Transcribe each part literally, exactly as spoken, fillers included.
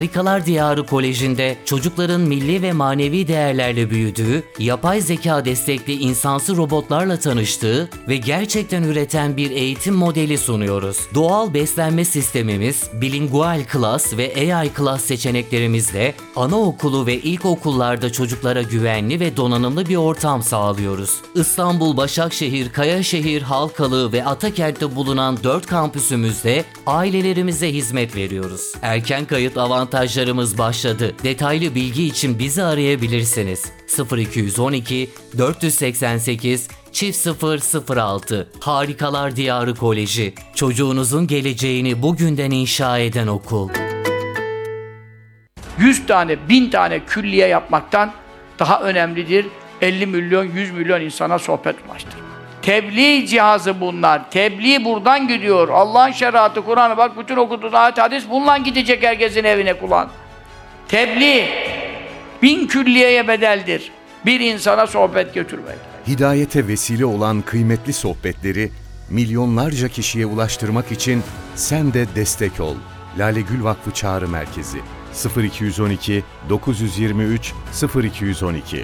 Harikalar Diyarı Koleji'nde çocukların milli ve manevi değerlerle büyüdüğü, yapay zeka destekli insansı robotlarla tanıştığı ve gerçekten üreten bir eğitim modeli sunuyoruz. Doğal beslenme sistemimiz, bilingual class ve A I class seçeneklerimizle anaokulu ve ilkokullarda çocuklara güvenli ve donanımlı bir ortam sağlıyoruz. İstanbul, Başakşehir, Kayaşehir, Halkalı ve Atakent'te bulunan dört kampüsümüzde ailelerimize hizmet veriyoruz. Erken kayıt avantajı Avantajlarımız başladı. Detaylı bilgi için bizi arayabilirsiniz. sıfır iki on iki dört seksen sekiz çift sıfır sıfır altı. Harikalar Diyarı Koleji. Çocuğunuzun geleceğini bugünden inşa eden okul. yüz tane, bin tane külliye yapmaktan daha önemlidir elli milyon, yüz milyon insana sohbet ulaştırmak. Tebliğ cihazı bunlar. Tebliğ buradan gidiyor. Allah'ın şeriatı, Kur'an'ı bak bütün okuduğun ayet hadis bununla gidecek herkesin evine kulağın. Tebliğ bin külliyeye bedeldir. Bir insana sohbet götürmek. Hidayete vesile olan kıymetli sohbetleri milyonlarca kişiye ulaştırmak için sen de destek ol. Lale Gül Vakfı Çağrı Merkezi sıfır iki on iki dokuz yirmi üç sıfır iki on iki.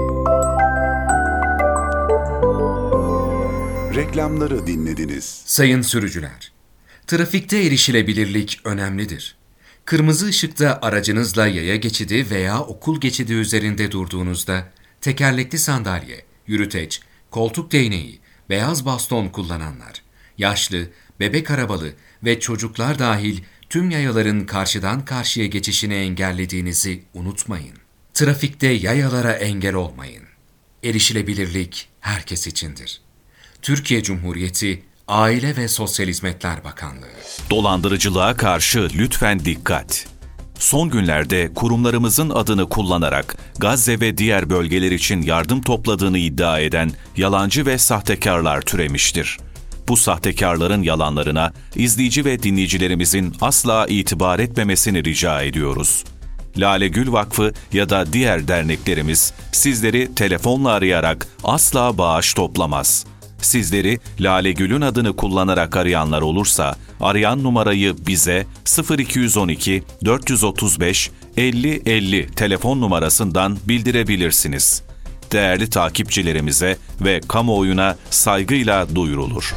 Reklamları dinlediniz. Sayın sürücüler, trafikte erişilebilirlik önemlidir. Kırmızı ışıkta aracınızla yaya geçidi veya okul geçidi üzerinde durduğunuzda, tekerlekli sandalye, yürüteç, koltuk değneği, beyaz baston kullananlar, yaşlı, bebek arabalı ve çocuklar dahil tüm yayaların karşıdan karşıya geçişini engellediğinizi unutmayın. Trafikte yayalara engel olmayın. Erişilebilirlik herkes içindir. Türkiye Cumhuriyeti Aile ve Sosyal Hizmetler Bakanlığı. Dolandırıcılığa karşı lütfen dikkat. Son günlerde kurumlarımızın adını kullanarak Gazze ve diğer bölgeler için yardım topladığını iddia eden yalancı ve sahtekarlar türemiştir. Bu sahtekarların yalanlarına izleyici ve dinleyicilerimizin asla itibar etmemesini rica ediyoruz. Lale Gül Vakfı ya da diğer derneklerimiz sizleri telefonla arayarak asla bağış toplamaz. Sizleri Lale Gül'ün adını kullanarak arayanlar olursa, arayan numarayı bize sıfır iki on iki dört otuz beş elli elli telefon numarasından bildirebilirsiniz. Değerli takipçilerimize ve kamuoyuna saygıyla duyurulur.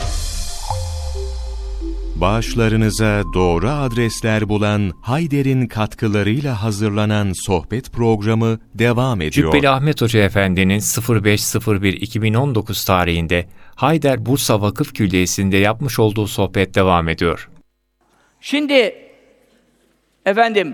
Bağışlarınıza doğru adresler bulan Hayder'in katkılarıyla hazırlanan sohbet programı devam ediyor. Cübbeli Ahmet Hoca Efendi'nin sıfır beş sıfır bir iki bin on dokuz tarihinde Hayder Bursa Vakıf Külliyesi'nde yapmış olduğu sohbet devam ediyor. Şimdi efendim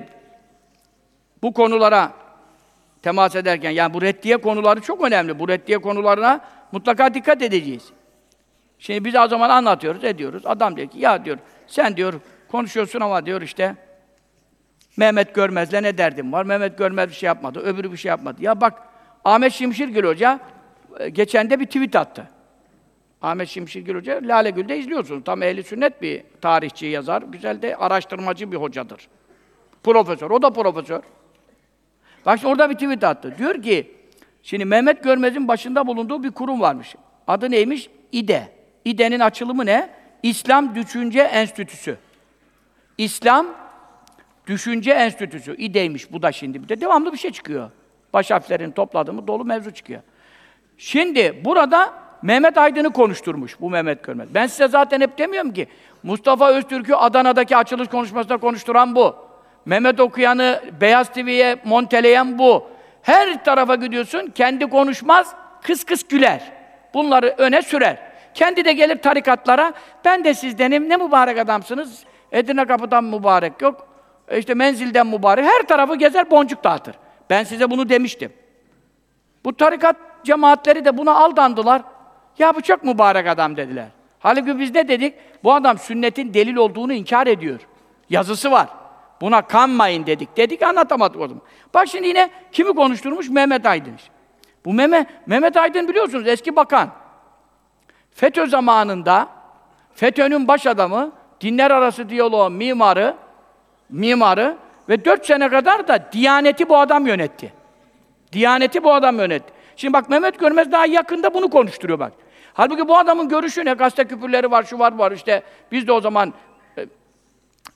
bu konulara temas ederken, yani bu reddiye konuları çok önemli. Bu reddiye konularına mutlaka dikkat edeceğiz. Şimdi biz o zaman anlatıyoruz, ediyoruz. Adam diyor ki, ya diyor, sen diyor konuşuyorsun ama diyor işte Mehmet Görmez'le ne derdim var? Mehmet Görmez bir şey yapmadı, öbürü bir şey yapmadı. Ya bak, Ahmet Şimşirgil Hoca geçen de bir tweet attı. Ahmet Şimşirgil Hoca, Lale Gül'de izliyorsunuz. Tam ehli sünnet bir tarihçi, yazar. Güzel de araştırmacı bir hocadır. Profesör, o da profesör. Bak şimdi orada bir tweet attı. Diyor ki, şimdi Mehmet Görmez'in başında bulunduğu bir kurum varmış. Adı neymiş? İDE. İDE'nin açılımı ne? İslam Düşünce Enstitüsü. İslam Düşünce Enstitüsü. İDE'ymiş bu da şimdi. Bir de devamlı bir şey çıkıyor. Baş harflerini topladığımı dolu mevzu çıkıyor. Şimdi burada Mehmet Aydın'ı konuşturmuş bu Mehmet Görmez. Ben size zaten hep demiyorum ki Mustafa Öztürk'ü Adana'daki açılış konuşmasında konuşturan bu. Mehmet Okuyan'ı Beyaz T V'ye monteleyen bu. Her tarafa gidiyorsun, kendi konuşmaz, kıs kıs güler. Bunları öne sürer. Kendi de gelir tarikatlara, ben de sizdenim, ne mübarek adamsınız, Edirne Kapı'dan mübarek yok, işte menzilden mübarek, her tarafı gezer, boncuk dağıtır. Ben size bunu demiştim. Bu tarikat cemaatleri de buna aldandılar. Ya bu çok mübarek adam dediler. Halbuki biz ne dedik? Bu adam sünnetin delil olduğunu inkar ediyor. Yazısı var. Buna kanmayın dedik. Dedik, anlatamadık o zaman. Bak şimdi yine kimi konuşturmuş? Mehmet Aydın. Bu Mehmet, Mehmet Aydın biliyorsunuz eski bakan. FETÖ zamanında FETÖ'nün baş adamı, dinler arası diyaloğun mimarı, mimarı ve dört sene kadar da Diyaneti bu adam yönetti. Diyaneti bu adam yönetti. Şimdi bak Mehmet Görmez daha yakında bunu konuşturuyor bak. Halbuki bu adamın görüşü ne? Gazete küpürleri var, şu var, bu var işte. Biz de o zaman e,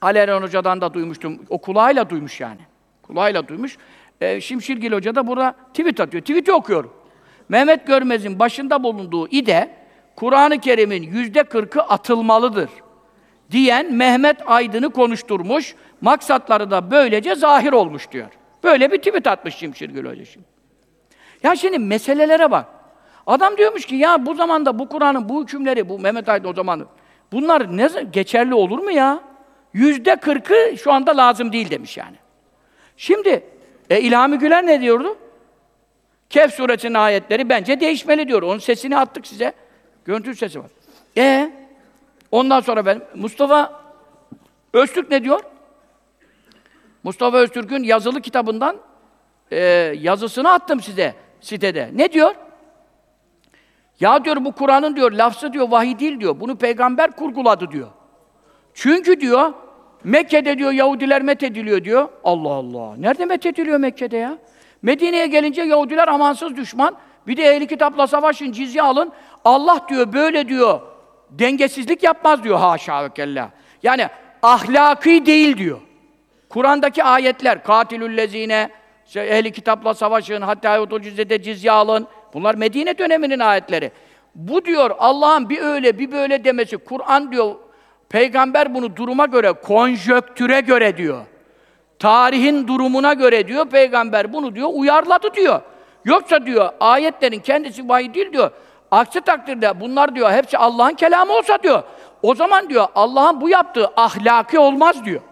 Ali Eren Hoca'dan da duymuştum. O kulağıyla duymuş yani. Kulağıyla duymuş. Ee, Şimşirgil Hoca da burada tweet atıyor. Tweet'i okuyorum. Mehmet Görmez'in başında bulunduğu İDE, Kur'an-ı Kerim'in yüzde kırkı atılmalıdır diyen Mehmet Aydın'ı konuşturmuş. Maksatları da böylece zahir olmuş diyor. Böyle bir tweet atmış Şimşirgil Hoca şimdi. Ya şimdi meselelere bak. Adam diyormuş ki ya bu zamanda bu Kur'an'ın bu hükümleri, bu Mehmet Aydın o zamanı, bunlar ne geçerli olur mu ya? Yüzde kırkı şu anda lazım değil demiş yani. Şimdi e, İlhami Güler ne diyordu? Kehf suresinin ayetleri bence değişmeli diyor. Onun sesini attık size. Görüntü sesi var. E ondan sonra ben Mustafa Öztürk ne diyor? Mustafa Öztürk'ün yazılı kitabından e, yazısını attım size sitede. Ne diyor? Ya diyor bu Kur'an'ın diyor lafzı diyor vahiy değil diyor. Bunu peygamber kurguladı diyor. Çünkü diyor Mekke'de diyor Yahudiler methediliyor diyor. Allah Allah. Nerede methediliyor Mekke'de ya? Medine'ye gelince Yahudiler amansız düşman. Bir de ehli kitapla savaşın, cizye alın. Allah diyor böyle diyor dengesizlik yapmaz diyor haşa ve kella. Yani ahlaki değil diyor. Kur'an'daki ayetler katilüllezine ehli kitapla savaşın, hatta Yahudul cizyede cizye alın. Bunlar Medine döneminin ayetleri. Bu diyor Allah'ın bir öyle bir böyle demesi. Kur'an diyor peygamber bunu duruma göre, konjöktüre göre diyor. Tarihin durumuna göre diyor peygamber bunu diyor uyarladı diyor. Yoksa diyor ayetlerin kendisi vahiy değil diyor. Aksi takdirde bunlar diyor hepsi Allah'ın kelamı olsa diyor. O zaman diyor Allah'ın bu yaptığı ahlaki olmaz diyor.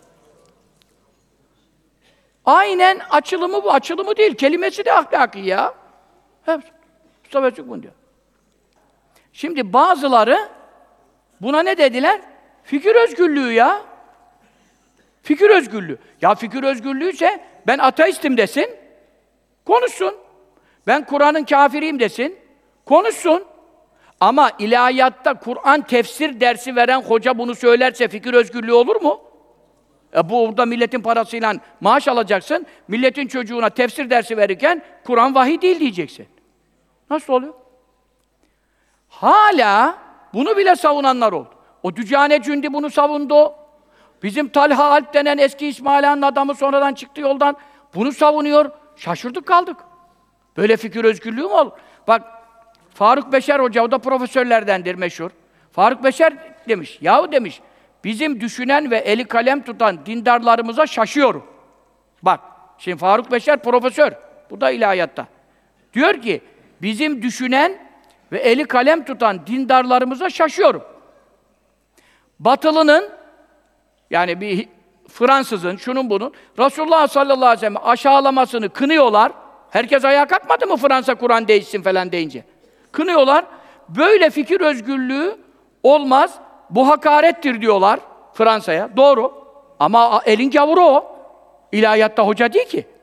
Aynen açılımı bu, açılımı değil. Kelimesi de ahlaki ya. Hepsi. Mustafa Öztürk bunu diyor. Şimdi bazıları buna ne dediler? Fikir özgürlüğü ya. Fikir özgürlüğü. Ya fikir özgürlüğüyse ben ateistim desin, konuşsun. Ben Kur'an'ın kafiriyim desin, konuşsun. Ama ilahiyatta Kur'an tefsir dersi veren hoca bunu söylerse fikir özgürlüğü olur mu? E bu orada milletin parasıyla maaş alacaksın, milletin çocuğuna tefsir dersi verirken Kur'an vahiy değil diyeceksin. Nasıl oluyor? Hala bunu bile savunanlar oldu. O Dücane Cündi bunu savundu. Bizim Talha Alp denen eski İsmail Han'ın adamı sonradan çıktı yoldan. Bunu savunuyor. Şaşırdık kaldık. Böyle fikir özgürlüğü mü olur? Bak Faruk Beşer Hoca, o da profesörlerdendir meşhur. Faruk Beşer demiş, yahu demiş, bizim düşünen ve eli kalem tutan dindarlarımıza şaşıyorum. Bak, şimdi Faruk Beşer profesör, bu da ilahiyatta. Diyor ki, bizim düşünen ve eli kalem tutan dindarlarımıza şaşıyorum. Batılının, yani bir Fransızın, şunun bunun, Resulullah sallallahu aleyhi ve sellem aşağılamasını kınıyorlar. Herkes ayağa kalkmadı mı Fransa Kur'an değişsin falan deyince? Kınıyorlar. Böyle fikir özgürlüğü olmaz. Bu hakarettir diyorlar Fransa'ya. Doğru. Ama elin gavuru o. İlahiyatta hoca değil ki.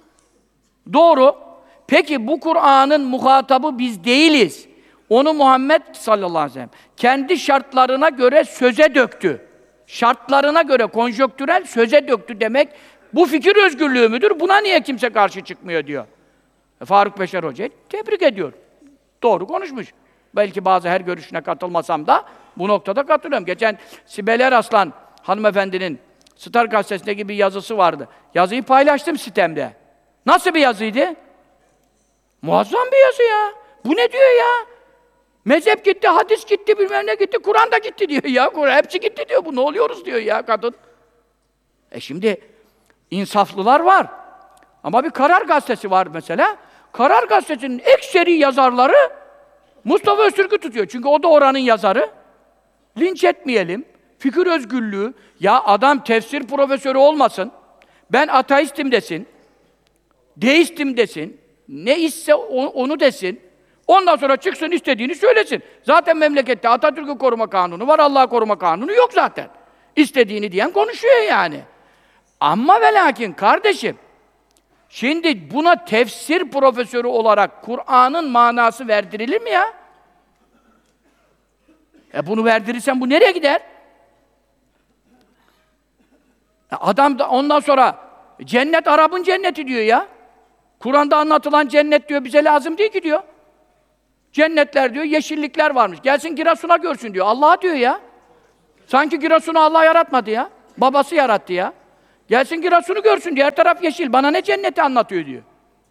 Doğru. Peki bu Kur'an'ın muhatabı biz değiliz. Onu Muhammed sallallahu aleyhi ve sellem kendi şartlarına göre söze döktü. Şartlarına göre konjonktürel söze döktü demek bu fikir özgürlüğü müdür? Buna niye kimse karşı çıkmıyor diyor. Faruk Beşer Hoca'yı tebrik ediyor. Doğru konuşmuş. Belki bazı her görüşüne katılmasam da bu noktada katılıyorum. Geçen Sibel Eraslan hanımefendinin Star gazetesindeki bir yazısı vardı. Yazıyı paylaştım sitemde. Nasıl bir yazıydı? Muazzam bir yazı ya. Bu ne diyor ya? Mezhep gitti, hadis gitti, bilmem ne gitti, Kur'an da gitti diyor ya. Kur'an hepsi gitti diyor. Bu ne oluyoruz diyor ya kadın. E şimdi insaflılar var. Ama bir Karar Gazetesi var mesela. Karar Gazetesi'nin ekseri yazarları Mustafa Öztürk'ü tutuyor. Çünkü o da oranın yazarı. Linç etmeyelim. Fikir özgürlüğü. Ya adam tefsir profesörü olmasın. Ben ateistim desin. Deistim desin. Ne ise onu desin. Ondan sonra çıksın istediğini söylesin. Zaten memlekette Atatürk'ü koruma kanunu var, Allah'ı koruma kanunu yok zaten. İstediğini diyen konuşuyor yani. Ama ve lakin kardeşim, şimdi buna tefsir profesörü olarak Kur'an'ın manası verdirilir mi ya? E bunu verdirirsen bu nereye gider? E adam da ondan sonra cennet Arap'ın cenneti diyor ya. Kur'an'da anlatılan cennet diyor bize lazım değil ki diyor. Cennetler diyor, yeşillikler varmış. Gelsin Giresun'a görsün diyor. Allah diyor ya. Sanki Giresun'u Allah yaratmadı ya. Babası yarattı ya. Gelsin Giresun'u görsün diyor. Her taraf yeşil. Bana ne cenneti anlatıyor diyor.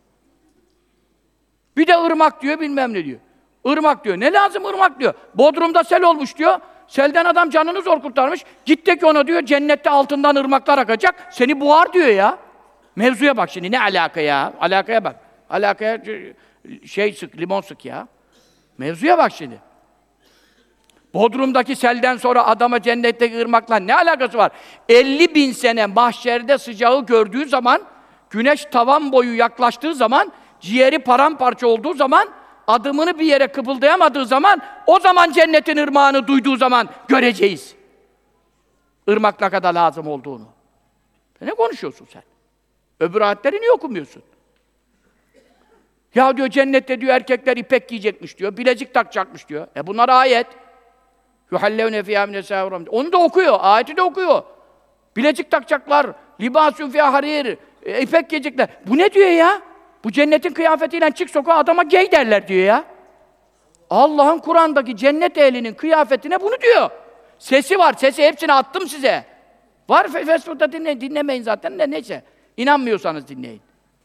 Bir de ırmak diyor, bilmem ne diyor. Irmak diyor. Ne lazım ırmak diyor. Bodrum'da sel olmuş diyor. Selden adam canını zor kurtarmış. Git ki ona diyor, cennette altından ırmaklar akacak. Seni boğar diyor ya. Mevzuya bak şimdi. Ne alaka ya? Alakaya bak. Alakaya şey sık, limon sık ya. Mevzuya bak şimdi. Bodrum'daki selden sonra adama cennetteki ırmakla ne alakası var? elli bin sene mahşerde sıcağı gördüğü zaman, güneş tavan boyu yaklaştığı zaman, ciğeri paramparça olduğu zaman, adımını bir yere kıpıldayamadığı zaman, o zaman cennetin ırmağını duyduğu zaman göreceğiz. Irmak ne kadar lazım olduğunu. Ne konuşuyorsun sen? Öbür ayetleri niye okumuyorsun? Ya diyor cennette diyor erkekler ipek giyecekmiş diyor, bilezik takacakmış diyor. E bunlar ayet. yuhallevne fîhâ min esâvîrihim. Onu da okuyor, ayeti de okuyor. Bilezik takacaklar, libâsün fîhâ harîr, e, ipek giyecekler. Bu ne diyor ya? Bu cennetin kıyafetiyle çık sokağa adama gay derler diyor ya. Allah'ın Kur'an'daki cennet ehlinin kıyafetine bunu diyor. Sesi var, sesi hepsini attım size. Var Facebook'ta dinleyin, dinlemeyin zaten de neyse. İnanmıyorsanız dinleyin.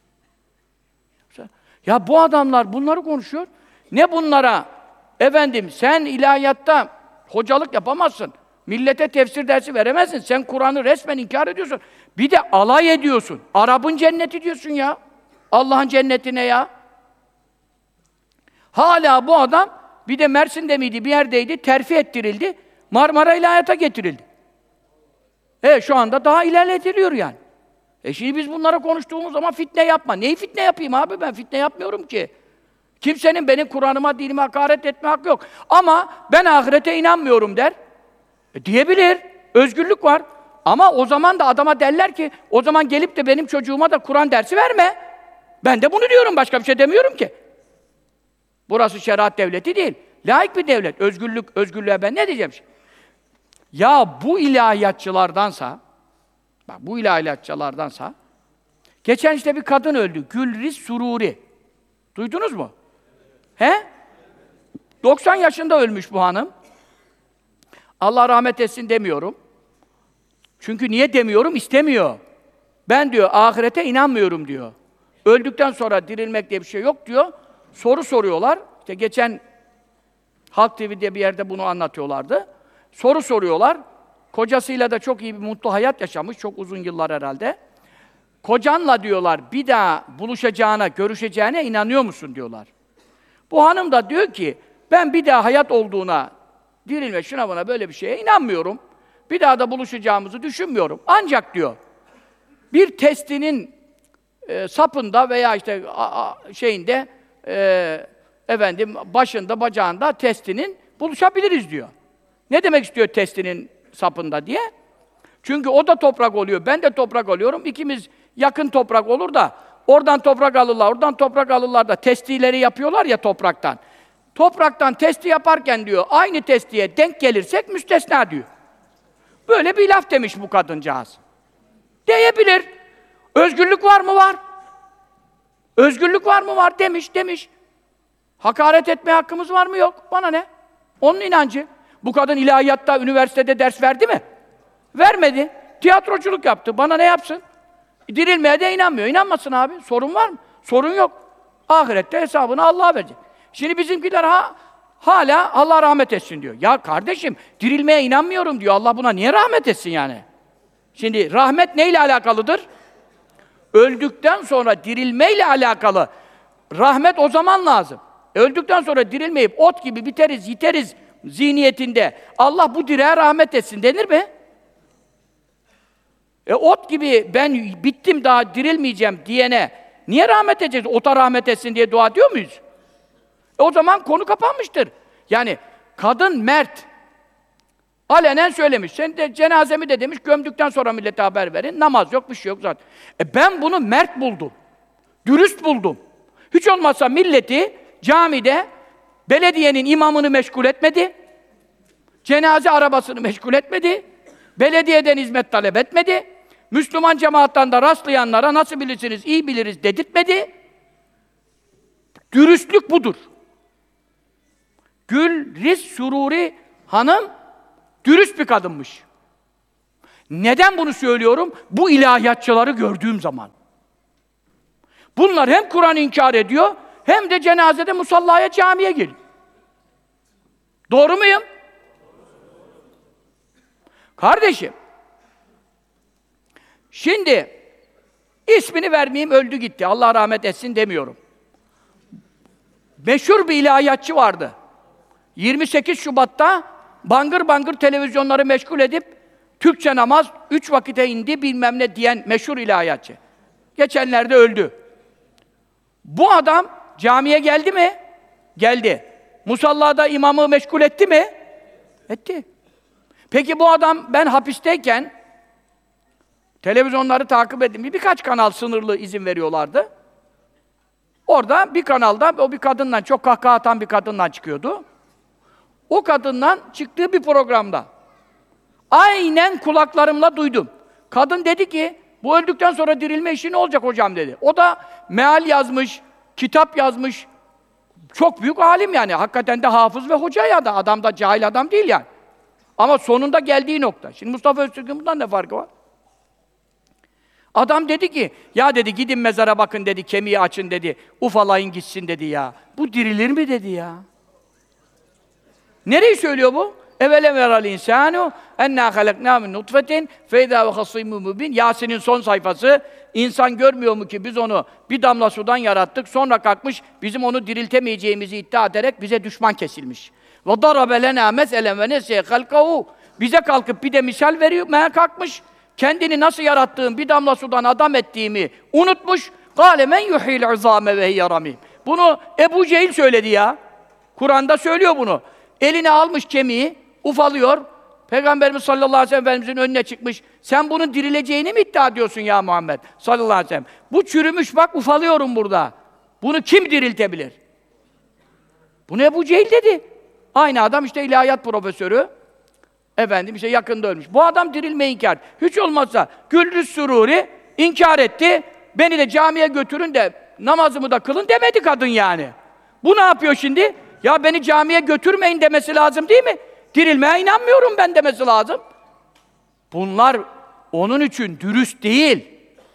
Ya bu adamlar bunları konuşuyor. Ne bunlara? Efendim sen ilahiyatta hocalık yapamazsın. Millete tefsir dersi veremezsin. Sen Kur'an'ı resmen inkar ediyorsun. Bir de alay ediyorsun. Arap'ın cenneti diyorsun ya. Allah'ın cennetine ya. Hala bu adam bir de Mersin'de miydi, bir yerdeydi, terfi ettirildi. Marmara ilahiyata getirildi. E şu anda daha ilerletiliyor yani. E şimdi biz bunlara konuştuğumuz zaman fitne yapma. Neyi fitne yapayım abi? Ben fitne yapmıyorum ki. Kimsenin benim Kur'an'ıma, dinime hakaret etme hakkı yok. Ama ben ahirete inanmıyorum der. E diyebilir. Özgürlük var. Ama o zaman da adama derler ki, o zaman gelip de benim çocuğuma da Kur'an dersi verme. Ben de bunu diyorum, başka bir şey demiyorum ki. Burası şeriat devleti değil. Laik bir devlet. Özgürlük, özgürlüğe ben ne diyeceğim şimdi? Ya bu ilahiyatçılardansa, bak bu ilahiyatçılardansa, geçen işte bir kadın öldü. Gülriz Sururi. Duydunuz mu? He? doksan yaşında ölmüş bu hanım. Allah rahmet etsin demiyorum. Çünkü niye demiyorum? İstemiyor. Ben diyor, ahirete inanmıyorum diyor. Öldükten sonra dirilmek diye bir şey yok diyor. Soru soruyorlar. İşte geçen Halk T V'de bir yerde bunu anlatıyorlardı. Soru soruyorlar. Kocasıyla da çok iyi bir mutlu hayat yaşamış. Çok uzun yıllar herhalde. Kocanla diyorlar bir daha buluşacağına, görüşeceğine inanıyor musun diyorlar. Bu hanım da diyor ki ben bir daha hayat olduğuna, dirilme şuna buna böyle bir şeye inanmıyorum. Bir daha da buluşacağımızı düşünmüyorum. Ancak diyor bir testinin e, sapında veya işte a, a, şeyinde e, efendim başında, bacağında testinin buluşabiliriz diyor. Ne demek istiyor testinin sapında diye? Çünkü o da toprak oluyor, ben de toprak oluyorum. İkimiz yakın toprak olur da oradan toprak alırlar, oradan toprak alırlar da testileri yapıyorlar ya topraktan. Topraktan testi yaparken diyor, aynı testiye denk gelirsek müstesna diyor. Böyle bir laf demiş bu kadıncağız. Diyebilir. Özgürlük var mı? Var. Özgürlük var mı? Var demiş, demiş. Hakaret etme hakkımız var mı? Yok. Bana ne? Onun inancı. Bu kadın ilahiyatta, üniversitede ders verdi mi? Vermedi. Tiyatroculuk yaptı. Bana ne yapsın? Dirilmeye de inanmıyor. İnanmasın abi. Sorun var mı? Sorun yok. Ahirette hesabını Allah'a verecek. Şimdi bizimkiler ha, hala Allah rahmet etsin diyor. Ya kardeşim, dirilmeye inanmıyorum diyor. Allah buna niye rahmet etsin yani? Şimdi rahmet neyle alakalıdır? Öldükten sonra dirilmeyle alakalı. Rahmet o zaman lazım. Öldükten sonra dirilmeyip ot gibi biteriz, yiteriz zihniyetinde Allah bu direğe rahmet etsin denir mi? E ot gibi ben bittim daha dirilmeyeceğim diyene niye rahmet edeceğiz? Ota rahmet etsin diye dua ediyor muyuz? E o zaman konu kapanmıştır. Yani kadın mert. Alenen söylemiş. Sen de cenazemi de demiş, gömdükten sonra millete haber verin. Namaz yok, bir şey yok zaten. E ben bunu mert buldum. Dürüst buldum. Hiç olmazsa milleti camide belediyenin imamını meşgul etmedi. Cenaze arabasını meşgul etmedi. Belediyeden hizmet talep etmedi. Müslüman cemaattan da rastlayanlara nasıl bilirsiniz, iyi biliriz dedirtmedi. Dürüstlük budur. Gülriz Sururi hanım dürüst bir kadınmış. Neden bunu söylüyorum? Bu ilahiyatçıları gördüğüm zaman. Bunlar hem Kur'an'ı inkar ediyor, hem de cenazede musallaya, camiye geliyor. Doğru muyum? Kardeşim, şimdi ismini vermeyeyim, öldü gitti. Allah rahmet etsin demiyorum. Meşhur bir ilahiyatçı vardı. yirmi sekiz Şubat'ta bangır bangır televizyonları meşgul edip Türkçe namaz üç vakite indi bilmem ne diyen meşhur ilahiyatçı. Geçenlerde öldü. Bu adam camiye geldi mi? Geldi. Musallada imamı meşgul etti mi? Etti. Peki bu adam, ben hapisteyken televizyonları takip ettim. Birkaç kanal sınırlı izin veriyorlardı. Orada bir kanalda o bir kadından, çok kahkaha atan bir kadından çıkıyordu. O kadından çıktığı bir programda aynen kulaklarımla duydum. Kadın dedi ki, bu öldükten sonra dirilme işi ne olacak hocam dedi. O da meal yazmış, kitap yazmış. Çok büyük alim yani. Hakikaten de hafız ve hoca ya da. Adam da cahil adam değil yani. Ama sonunda geldiği nokta. Şimdi Mustafa Öztürk'ün bundan ne farkı var? Adam dedi ki, ya dedi gidin mezara bakın dedi, kemiği açın dedi, ufalayın gitsin dedi ya. Bu dirilir mi dedi ya. Nereyi söylüyor bu? Evvelem veral insanu enna halakna min nutfetin feyda ve hasimun mubin. Yasin'in son sayfası. İnsan görmüyor mu ki biz onu bir damla sudan yarattık, sonra kalkmış bizim onu diriltemeyeceğimizi iddia ederek bize düşman kesilmiş. Ve darabe lena meselen ve nesiye halkahu. Bize kalkıp bir de misal veriyor, meğer kalkmış. Kendini nasıl yarattığım, bir damla sudan adam ettiğimi unutmuş. Kâle men yuhîl izâme ve hiye ramîm. Bunu Ebu Cehil söyledi ya. Kur'an'da söylüyor bunu. Eline almış kemiği, ufalıyor. Peygamberimiz sallallahu aleyhi ve sellem Efendimizin önüne çıkmış. Sen bunun dirileceğini mi iddia ediyorsun ya Muhammed sallallahu aleyhi ve sellem? Bu çürümüş bak, ufalıyorum burada. Bunu kim diriltebilir? Bunu Ebu Cehil dedi. Aynı adam işte ilahiyat profesörü. Efendim işte yakında ölmüş. Bu adam dirilmeyi inkar. Hiç olmazsa Güldüz Sururi inkar etti. Beni de camiye götürün de namazımı da kılın demedi kadın yani. Bu ne yapıyor şimdi? Ya beni camiye götürmeyin demesi lazım değil mi? Dirilmeye inanmıyorum ben demesi lazım. Bunlar onun için dürüst değil.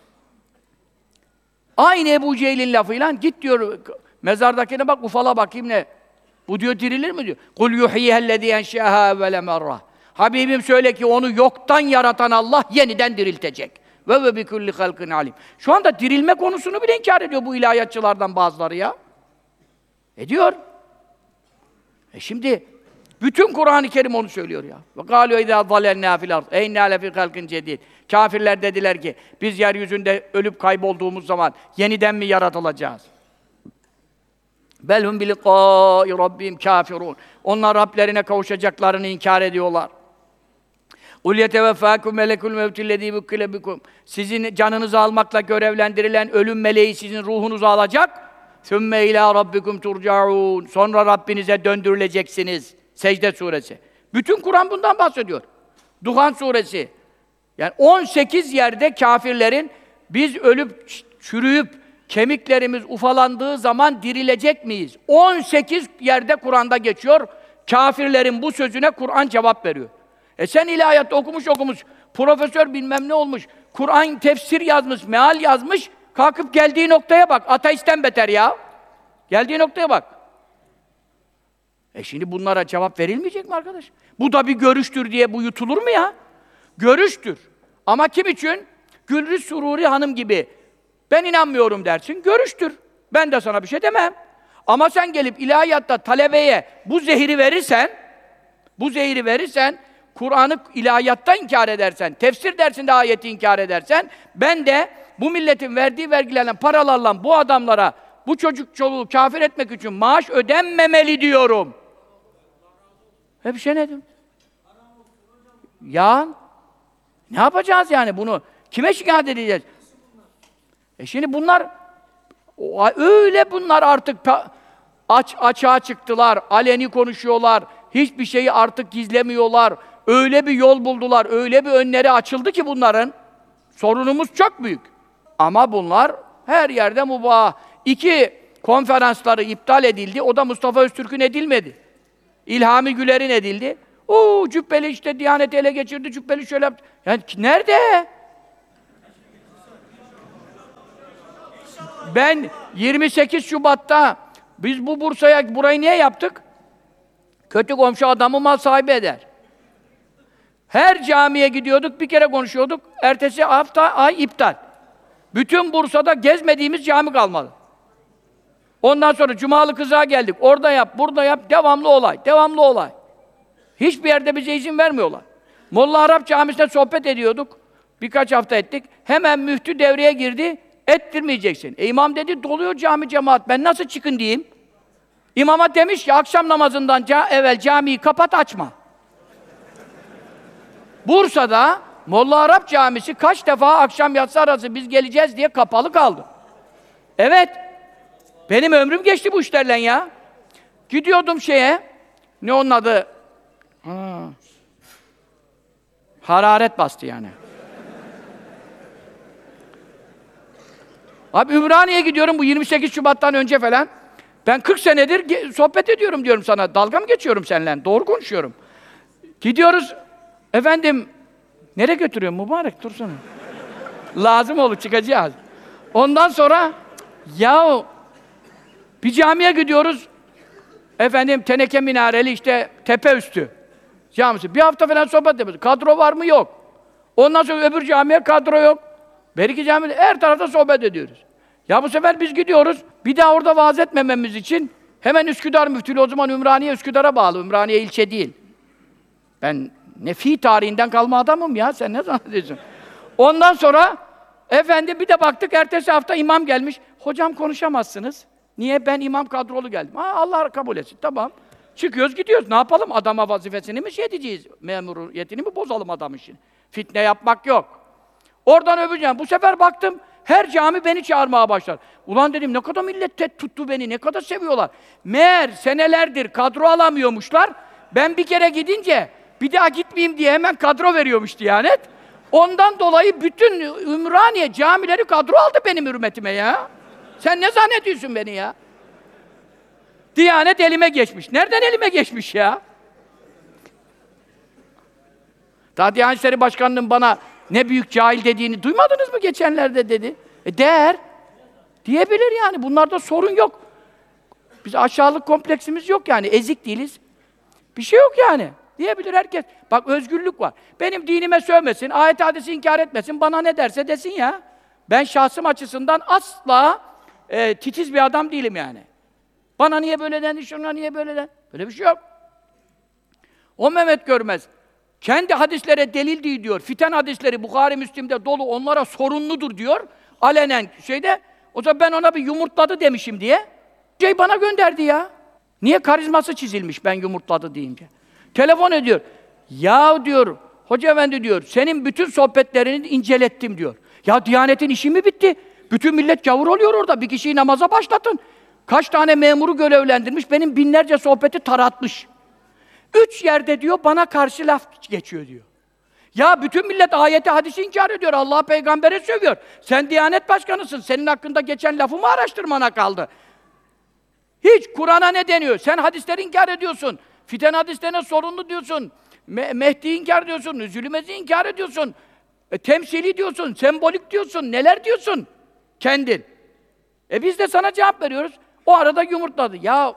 Aynı Ebu Cehil'in lafıyla git diyor mezardakine bak, ufala bakayım ne? Bu diyor dirilir mi diyor. Kul yuhyihellezî enşâhâ evvele merrah. Habibim söyle ki onu yoktan yaratan Allah yeniden diriltecek. Ve ve bi kulli halkin alim. Şu anda dirilme konusunu bile inkar ediyor bu ilahiyatçılardan bazıları ya. Ediyor. E şimdi bütün Kur'an-ı Kerim onu söylüyor ya. Ve kâlû idâ zalennâ fil ard eynnâ lefî halkin cedîd. Kâfirler dediler ki biz yeryüzünde ölüp kaybolduğumuz zaman yeniden mi yaratılacağız? Belhum bilikâi rabbim kâfirûn. Onlar Rablerine kavuşacaklarını inkar ediyorlar. قُلْ يَتَوَفَّاكُمْ مَلَكُ الْمَوْتِ الَّذ۪ي بُكِّلَ بِكُمْ. Sizin canınızı almakla görevlendirilen ölüm meleği sizin ruhunuzu alacak. ثُمَّ اِلٰى رَبِّكُمْ تُرْجَعُونَ. Sonra Rabbinize döndürüleceksiniz. Secde suresi. Bütün Kur'an bundan bahsediyor. Duhan suresi. Yani on sekiz yerde kâfirlerin biz ölüp çürüyüp kemiklerimiz ufalandığı zaman dirilecek miyiz? on sekiz yerde Kur'an'da geçiyor. Kâfirlerin bu sözüne Kur'an cevap veriyor. E sen ilahiyatta okumuş okumuş, profesör bilmem ne olmuş, Kur'an tefsir yazmış, meal yazmış, kalkıp geldiği noktaya bak, ateistten beter ya. Geldiği noktaya bak. E şimdi bunlara cevap verilmeyecek mi arkadaş? Bu da bir görüştür diye bu yutulur mu ya? Görüştür. Ama kim için? Gülriz Sururi Hanım gibi. Ben inanmıyorum dersin, görüştür. Ben de sana bir şey demem. Ama sen gelip ilahiyatta talebeye bu zehiri verirsen, bu zehiri verirsen, Kur'an'ı ilahiyatta inkar edersen, tefsir dersinde ayeti inkar edersen, ben de bu milletin verdiği vergilerle, paralarla bu adamlara, bu çocuk çoluğu kafir etmek için maaş ödenmemeli diyorum. Hep şey ne diyorum? Ya, ne yapacağız yani bunu? Kime şikayet edeceğiz? E şimdi bunlar, öyle bunlar artık aç açığa çıktılar, aleni konuşuyorlar, hiçbir şeyi artık gizlemiyorlar. Öyle bir yol buldular, öyle bir önleri açıldı ki bunların. Sorunumuz çok büyük. Ama bunlar her yerde mubah. İki konferansları iptal edildi, o da Mustafa Öztürk'ün edilmedi. İlhami Güler'in edildi. Oo cübbeli işte Diyaneti ele geçirdi, cübbeli şöyle yaptı. Yani nerede? Ben yirmi sekiz Şubat'ta biz bu Bursa'ya burayı niye yaptık? Kötü komşu adamı mal sahibi eder. Her camiye gidiyorduk, bir kere konuşuyorduk. Ertesi hafta ay iptal. Bütün Bursa'da gezmediğimiz cami kalmadı. Ondan sonra Cumalı Kızığa geldik. Orada yap, burada yap, devamlı olay, devamlı olay. Hiçbir yerde bize izin vermiyorlar. Molla Arap Camisi'nde sohbet ediyorduk. Birkaç hafta ettik. Hemen müftü devreye girdi. Ettirmeyeceksin. E imam dedi, doluyor cami cemaat. Ben nasıl çıkın diyeyim? İmama demiş ki, akşam namazından ca evvel camiyi kapat, açma. Bursa'da Molla Arap Camisi kaç defa akşam yatsı arası biz geleceğiz diye kapalı kaldı. Evet. Benim ömrüm geçti bu işlerle ya. Gidiyordum şeye, ne onun adı? Ha. Hararet bastı yani. Abi Ümraniye'ye gidiyorum bu yirmi sekiz Şubat'tan önce falan. Ben kırk senedir sohbet ediyorum diyorum sana. Dalga mı geçiyorum seninle? Doğru konuşuyorum. Gidiyoruz. Efendim, nereye götürüyorum mübarek? Dursana. Lazım olur, çıkacağız. Ondan sonra yahu bir camiye gidiyoruz. Efendim teneke minareli işte tepe üstü camisi. Bir hafta falan sohbet yapıyoruz. Kadro var mı? Yok. Ondan sonra öbür camiye kadro yok. Beriki camide her tarafta sohbet ediyoruz. Ya bu sefer biz gidiyoruz. Bir daha orada vaaz etmememiz için hemen Üsküdar müftülüğü, o zaman Ümraniye Üsküdar'a bağlı. Ümraniye ilçe değil. Ben Nefi tarihinden kalma adamım ya. Sen ne zannediyorsun? Ondan sonra efendim bir de baktık ertesi hafta imam gelmiş. Hocam konuşamazsınız. Niye? Ben imam kadrolu geldim. Ha, Allah kabul etsin. Tamam. Çıkıyoruz gidiyoruz. Ne yapalım? Adama vazifesini mi şey edeceğiz? Memuriyetini mi bozalım adamın şimdi? Fitne yapmak yok. Oradan öbüreceğim. Bu sefer baktım her cami beni çağırmaya başlar. Ulan dedim ne kadar millet tuttu beni, ne kadar seviyorlar. Meğer senelerdir kadro alamıyormuşlar. Ben bir kere gidince bir daha gitmeyeyim diye hemen kadro veriyormuş Diyanet. Ondan dolayı bütün Ümraniye camileri kadro aldı benim hürmetime ya. Sen ne zannediyorsun beni ya? Diyanet elime geçmiş. Nereden elime geçmiş ya? Daha Diyanet İşleri Başkanı'nın bana ne büyük cahil dediğini duymadınız mı geçenlerde dedi. E değer. Diyebilir yani. Bunlarda sorun yok. Biz aşağılık kompleksimiz yok yani. Ezik değiliz. Bir şey yok yani. Diyebilir herkes. Bak özgürlük var. Benim dinime sövmesin, ayet hadisi inkar etmesin, bana ne derse desin ya. Ben şahsım açısından asla e, titiz bir adam değilim yani. Bana niye böyle dendi, şuna niye böyle dendi? Böyle bir şey yok. O Mehmet Görmez kendi hadislere delil değil diyor. Fiten hadisleri Bukhari Müslim'de dolu, onlara sorunludur diyor. Alenen şeyde, o zaman ben ona bir yumurtladı demişim diye. Şey bana gönderdi ya. Niye? Karizması çizilmiş ben yumurtladı deyince. Telefon ediyor. Ya diyor, Hoca Efendi diyor, senin bütün sohbetlerini incelettim diyor. Ya Diyanet'in işi mi bitti? Bütün millet gavur oluyor orada. Bir kişiyi namaza başlatın. Kaç tane memuru görevlendirmiş, benim binlerce sohbeti taratmış. Üç yerde diyor, bana karşı laf geçiyor diyor. Ya bütün millet ayeti hadisi inkar ediyor, Allah peygambere sövüyor. Sen Diyanet Başkanısın, senin hakkında geçen lafımı araştırmana kaldı. Hiç Kur'an'a ne deniyor? Sen hadisleri inkar ediyorsun. Fiten hadislerine sorunlu diyorsun. Me Mehdi'yi inkar ediyorsun. Zülümezi inkar ediyorsun. E, temsili diyorsun. Sembolik diyorsun. Neler diyorsun? Kendin. E biz de sana cevap veriyoruz. O arada yumurtladı. Ya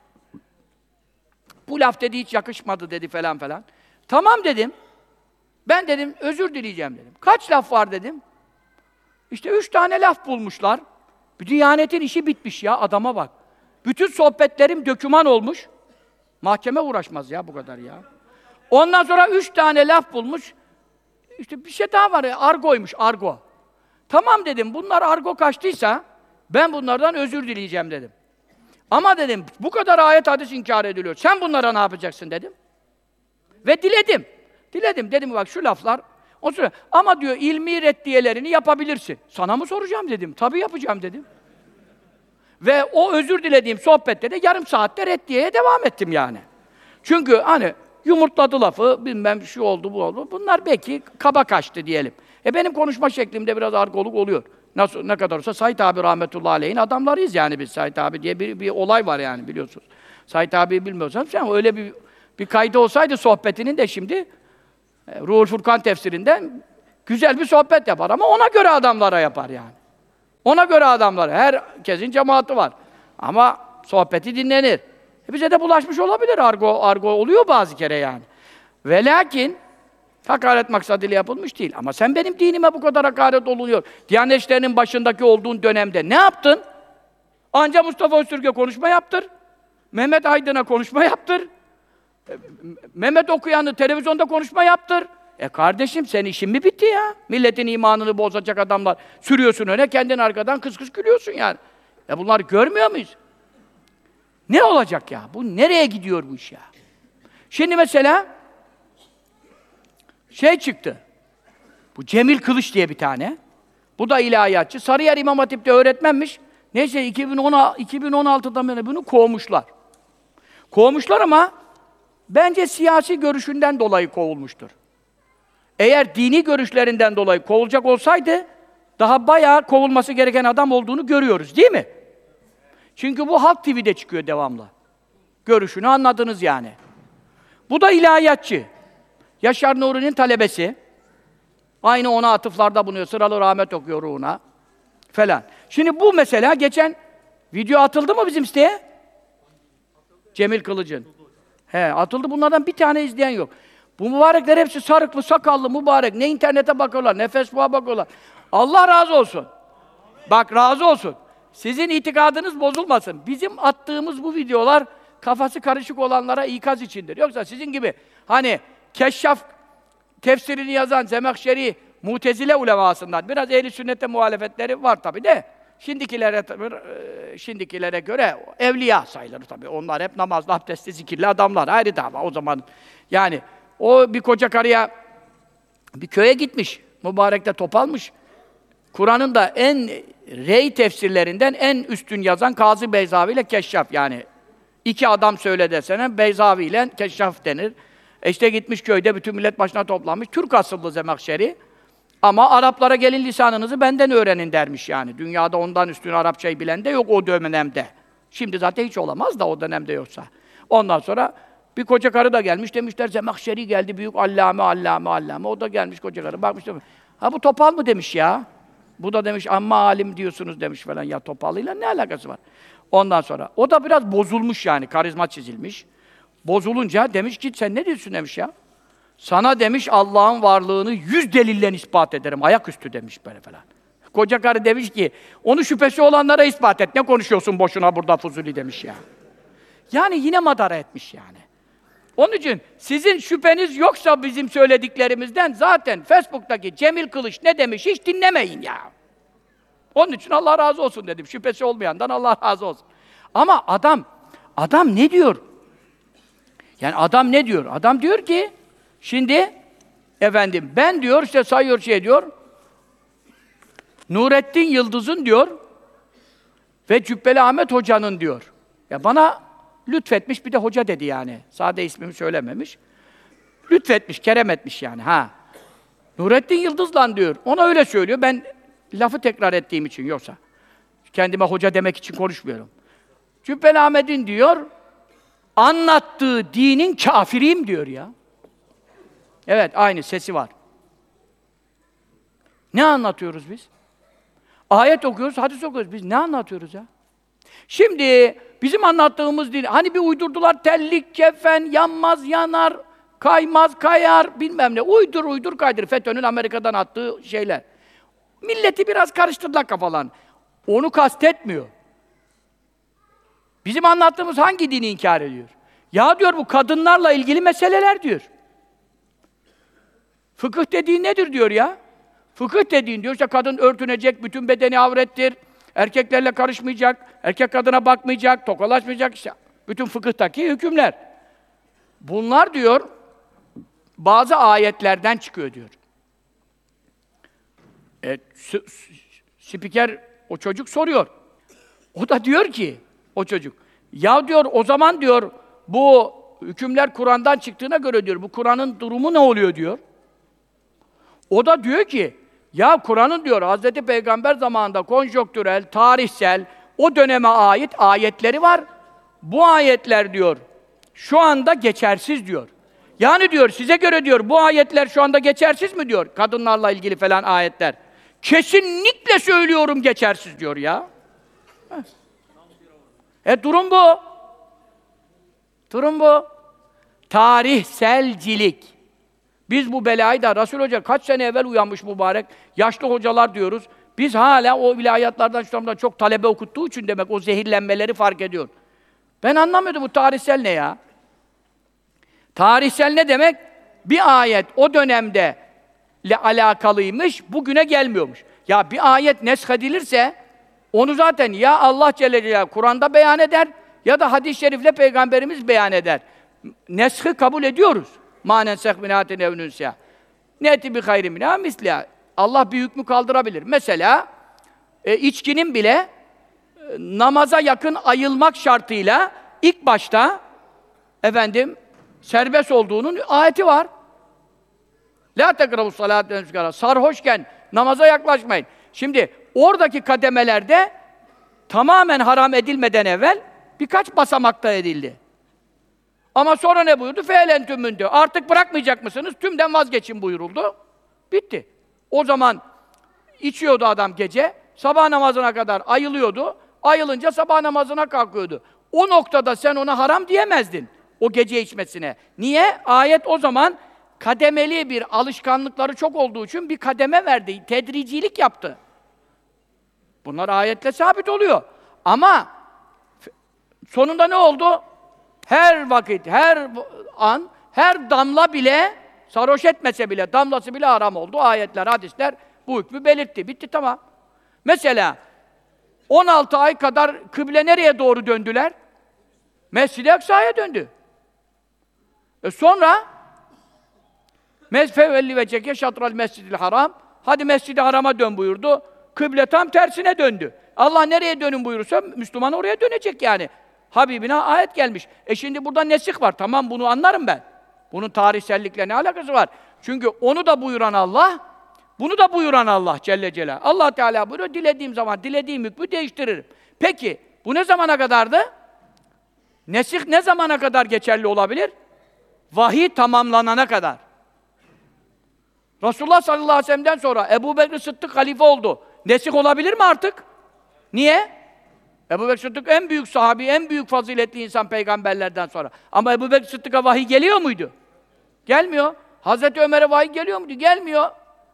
bu laf dedi hiç yakışmadı dedi falan falan. Tamam dedim. Ben dedim özür dileyeceğim dedim. Kaç laf var dedim. İşte üç tane laf bulmuşlar. Bir Diyanet'in işi bitmiş ya, adama bak. Bütün sohbetlerim döküman olmuş. Mahkeme uğraşmaz ya bu kadar ya. Ondan sonra üç tane laf bulmuş. İşte bir şey daha var ya, argoymuş, argo. Tamam dedim, bunlar argo kaçtıysa ben bunlardan özür dileyeceğim dedim. Ama dedim, bu kadar ayet hadis inkar ediliyor. Sen bunlara ne yapacaksın dedim. Ve diledim. Diledim, dedim bak şu laflar. O sonra, ama diyor ilmi reddiyelerini yapabilirsin. Sana mı soracağım dedim. Tabii yapacağım dedim. Ve o özür dilediğim sohbette de yarım saatte reddiyeye devam ettim yani. Çünkü hani yumurtladı lafı, bilmem şu oldu bu oldu. Bunlar belki kaba kaçtı diyelim. E benim konuşma şeklimde biraz argoluk oluyor. Nasıl, ne kadar olsa Said abi rahmetullahi aleyhin adamlarıyız yani biz. Said abi diye bir, bir olay var yani biliyorsunuz. Said abiyi bilmiyorsan sen öyle bir Bir kaydı olsaydı sohbetinin de şimdi e, Ruhul Furkan tefsirinden güzel bir sohbet yapar ama ona göre adamlara yapar yani. Ona göre adamlara. Herkesin cemaati var. Ama sohbeti dinlenir. E bize de bulaşmış olabilir. Argo, argo oluyor bazı kere yani. Ve lakin hakaret maksadıyla yapılmış değil. Ama sen benim dinime bu kadar hakaret oluyor. Diyanet İşleri'nin başındaki olduğun dönemde ne yaptın? Anca Mustafa Öztürk'e konuşma yaptır. Mehmet Aydın'a konuşma yaptır. Mehmet Okuyan'ı televizyonda konuşma yaptır. E kardeşim senin işin mi bitti ya? Milletin imanını bozacak adamlar sürüyorsun öne, kendin arkadan kıs kıs gülüyorsun yani. E bunları görmüyor muyuz? Ne olacak ya? Bu nereye gidiyor bu iş ya? Şimdi mesela şey çıktı. Bu Cemil Kılıç diye bir tane. Bu da ilahiyatçı. Sarıyer İmam Hatip'te öğretmenmiş. Neyse iki bin on, iki bin on altıda beri bunu kovmuşlar. Kovmuşlar ama bence siyasi görüşünden dolayı kovulmuştur. Eğer dini görüşlerinden dolayı kovulacak olsaydı daha bayağı kovulması gereken adam olduğunu görüyoruz, değil mi? Çünkü bu Halk T V'de çıkıyor devamlı. Görüşünü anladınız yani. Bu da ilahiyatçı. Yaşar Nuri'nin talebesi. Aynı ona atıflarda bulunuyor. Sıralı rahmet okuyor ruhuna. Falan. Şimdi bu mesela geçen video atıldı mı bizim siteye? Cemil Kılıç'ın. He, atıldı. Bunlardan bir tane izleyen yok. Bu mübarekler hepsi sarıklı, sakallı, mübarek. Ne internete bakıyorlar, ne Facebook'a bakıyorlar. Allah razı olsun. Bak razı olsun. Sizin itikadınız bozulmasın. Bizim attığımız bu videolar kafası karışık olanlara ikaz içindir. Yoksa sizin gibi hani Keşşaf tefsirini yazan Zemahşeri Mutezile ulemasından biraz ehli sünnete muhalefetleri var tabi de şimdikilere şimdikilere göre evliya sayılır tabi. Onlar hep namazlı, abdestli, zikirli adamlar. Ayrı dava o zaman. Yani o bir koca karıya bir köye gitmiş. Mübarekte topalmış. Kur'an'ın da en rey tefsirlerinden en üstün yazan Kazı Beyzavi ile Keşşaf yani. İki adam söyle desene Beyzavi ile Keşşaf denir. E işte gitmiş köyde bütün millet başına toplanmış. Türk asıllı Zemahşeri. Ama Araplara gelin lisanınızı benden öğrenin dermiş yani. Dünyada ondan üstün Arapçayı bilen de yok o dönemde. Şimdi zaten hiç olamaz da o dönemde yoksa. Ondan sonra bir koca karı da gelmiş demişler Zemahşeri geldi büyük allame allame allame. O da gelmiş koca karı bakmış demiş. Ha bu topal mı demiş ya. Bu da demiş amma alim diyorsunuz demiş falan. Ya topallıyla ne alakası var? Ondan sonra o da biraz bozulmuş yani karizma çizilmiş. Bozulunca demiş ki sen ne diyorsun demiş ya. Sana demiş Allah'ın varlığını yüz delille ispat ederim. Ayaküstü demiş böyle falan. Koca karı demiş ki onu şüphesi olanlara ispat et. Ne konuşuyorsun boşuna burada Fuzuli demiş ya. Yani yine madara etmiş yani. Onun için sizin şüpheniz yoksa bizim söylediklerimizden zaten Facebook'taki Cemil Kılıç ne demiş hiç dinlemeyin ya. Onun için Allah razı olsun dedim. Şüphesi olmayandan Allah razı olsun. Ama adam, adam ne diyor? Yani adam ne diyor? Adam diyor ki, şimdi efendim ben diyor işte sayıyor şey diyor. Nurettin Yıldız'ın diyor ve Cübbeli Ahmet Hoca'nın diyor. Ya bana lütfetmiş bir de hoca dedi yani. Sade ismimi söylememiş. Lütfetmiş, kerem etmiş yani ha. Nurettin Yıldız'la diyor. Ona öyle söylüyor. Ben lafı tekrar ettiğim için yoksa. Kendime hoca demek için konuşmuyorum. Cübbeli Ahmet'in diyor anlattığı dinin kafiriyim diyor ya. Evet, aynı sesi var. Ne anlatıyoruz biz? Ayet okuyoruz, hadis okuyoruz. Biz ne anlatıyoruz ya? Şimdi bizim anlattığımız din, hani bir uydurdular tellik, kefen, yanmaz, yanar, kaymaz, kayar, bilmem ne. Uydur, uydur, kaydır. FETÖ'nün Amerika'dan attığı şeyler. Milleti biraz karıştırdılar kafalarını. Onu kastetmiyor. Bizim anlattığımız hangi dini inkar ediyor? Ya diyor bu kadınlarla ilgili meseleler diyor. Fıkıh dediğin nedir diyor ya? Fıkıh dediğin diyor işte kadın örtünecek, bütün bedeni avrettir, erkeklerle karışmayacak, erkek kadına bakmayacak, tokalaşmayacak işte. Bütün fıkıhtaki hükümler. Bunlar diyor bazı ayetlerden çıkıyor diyor. E, spiker o çocuk soruyor. O da diyor ki o çocuk ya diyor o zaman diyor bu hükümler Kur'an'dan çıktığına göre diyor bu Kur'an'ın durumu ne oluyor diyor. O da diyor ki ya Kur'an'ın diyor Hazreti Peygamber zamanında konjonktürel, tarihsel o döneme ait ayetleri var. Bu ayetler diyor şu anda geçersiz diyor. Yani diyor size göre diyor bu ayetler şu anda geçersiz mi diyor? Kadınlarla ilgili falan ayetler. Kesinlikle söylüyorum geçersiz diyor ya. E durum bu. Durum bu. Tarihselcilik. Biz bu belayı da Resul Hoca kaç sene evvel uyanmış mübarek. Yaşlı hocalar diyoruz. Biz hala o ilahiyatlardan şunlardan çok talebe okuttuğu için demek o zehirlenmeleri fark ediyor. Ben anlamıyordum bu tarihsel ne ya? Tarihsel ne demek? Bir ayet o dönemde ile alakalıymış, bugüne gelmiyormuş. Ya bir ayet nesk edilirse onu zaten ya Allah Celle Celaluhu Kur'an'da beyan eder ya da hadis-i şerifle Peygamberimiz beyan eder. Nesh'i kabul ediyoruz. Manen sekminatin evnünsiya. Neti bi hayri minâ misliha. Allah bir hükmü kaldırabilir. Mesela e, içkinin bile e, namaza yakın ayılmak şartıyla ilk başta efendim serbest olduğunun ayeti var. La tekrabus salâten sükârâ. Sarhoşken namaza yaklaşmayın. Şimdi oradaki kademelerde tamamen haram edilmeden evvel birkaç basamakta edildi. Ama sonra ne buyurdu? Fe'len tümündü. Artık bırakmayacak mısınız? Tümden vazgeçin buyuruldu. Bitti. O zaman içiyordu adam gece, sabah namazına kadar ayılıyordu. Ayılınca sabah namazına kalkıyordu. O noktada sen ona haram diyemezdin. O gece içmesine. Niye? Ayet o zaman kademeli bir alışkanlıkları çok olduğu için bir kademe verdi. Tedricilik yaptı. Bunlar ayetle sabit oluyor. Ama sonunda ne oldu? Her vakit, her an, her damla bile sarhoş etmese bile, damlası bile haram oldu. Ayetler, hadisler bu hükmü belirtti. Bitti, tamam. Mesela on altı ay kadar kıble nereye doğru döndüler? Mescid-i Aksa'ya döndü. E sonra Mezfevelli ve çeke şatral mescidil haram. Hadi Mescid-i Haram'a dön buyurdu. Kıble tam tersine döndü. Allah nereye dönün buyurursa Müslüman oraya dönecek yani. Habibine ayet gelmiş. E şimdi burada nesih var. Tamam, bunu anlarım ben. Bunun tarihsellikle ne alakası var? Çünkü onu da buyuran Allah, bunu da buyuran Allah Celle Celaluhu. Allah Teala buyuruyor, dilediğim zaman dilediğim hükmü değiştiririm. Peki, bu ne zamana kadardı? Nesih ne zamana kadar geçerli olabilir? Vahiy tamamlanana kadar. Resulullah sallallahu aleyhi ve sellem'den sonra Ebu Bekir Sıddık halife oldu. Nesih olabilir mi artık? Niye? Ebu Bekir Sıddık en büyük sahabi, en büyük faziletli insan peygamberlerden sonra. Ama Ebu Bekir Sıddık'a vahiy geliyor muydu? Gelmiyor. Hazreti Ömer'e vahiy geliyor muydu? Gelmiyor.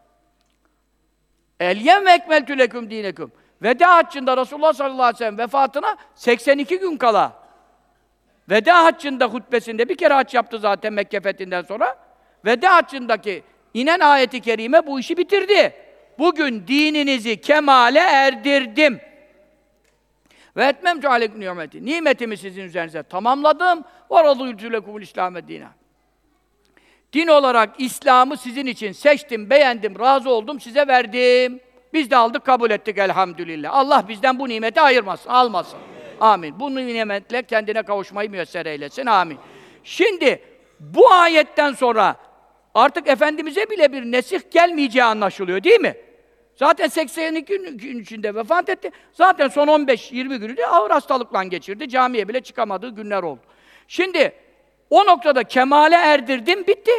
El-yevme ekmeltü leküm dineküm. Veda haccında Resulullah sallallahu aleyhi ve sellem vefatına seksen iki gün kala. Veda haccında hutbesinde bir kere hac yaptı zaten Mekke fethinden sonra. Veda haccındaki inen ayeti kerime bu işi bitirdi. Bugün dininizi kemale erdirdim. Ve etmemtu aleyküm nimeti. Nimetimi sizin üzerinize tamamladım. Ve radıytu lekumul İslam'e dîne. Din olarak İslam'ı sizin için seçtim, beğendim, razı oldum, size verdim. Biz de aldık, kabul ettik elhamdülillah. Allah bizden bu nimeti ayırmasın, almasın. Amin. Bu nimetle kendine kavuşmayı müyesser eylesin. Amin. Şimdi bu ayetten sonra artık Efendimiz'e bile bir nesih gelmeyeceği anlaşılıyor, değil mi? Zaten seksen iki gün içinde vefat etti. Zaten son on beş yirmi günü de ağır hastalıkla geçirdi. Camiye bile çıkamadığı günler oldu. Şimdi o noktada kemale erdirdim, bitti.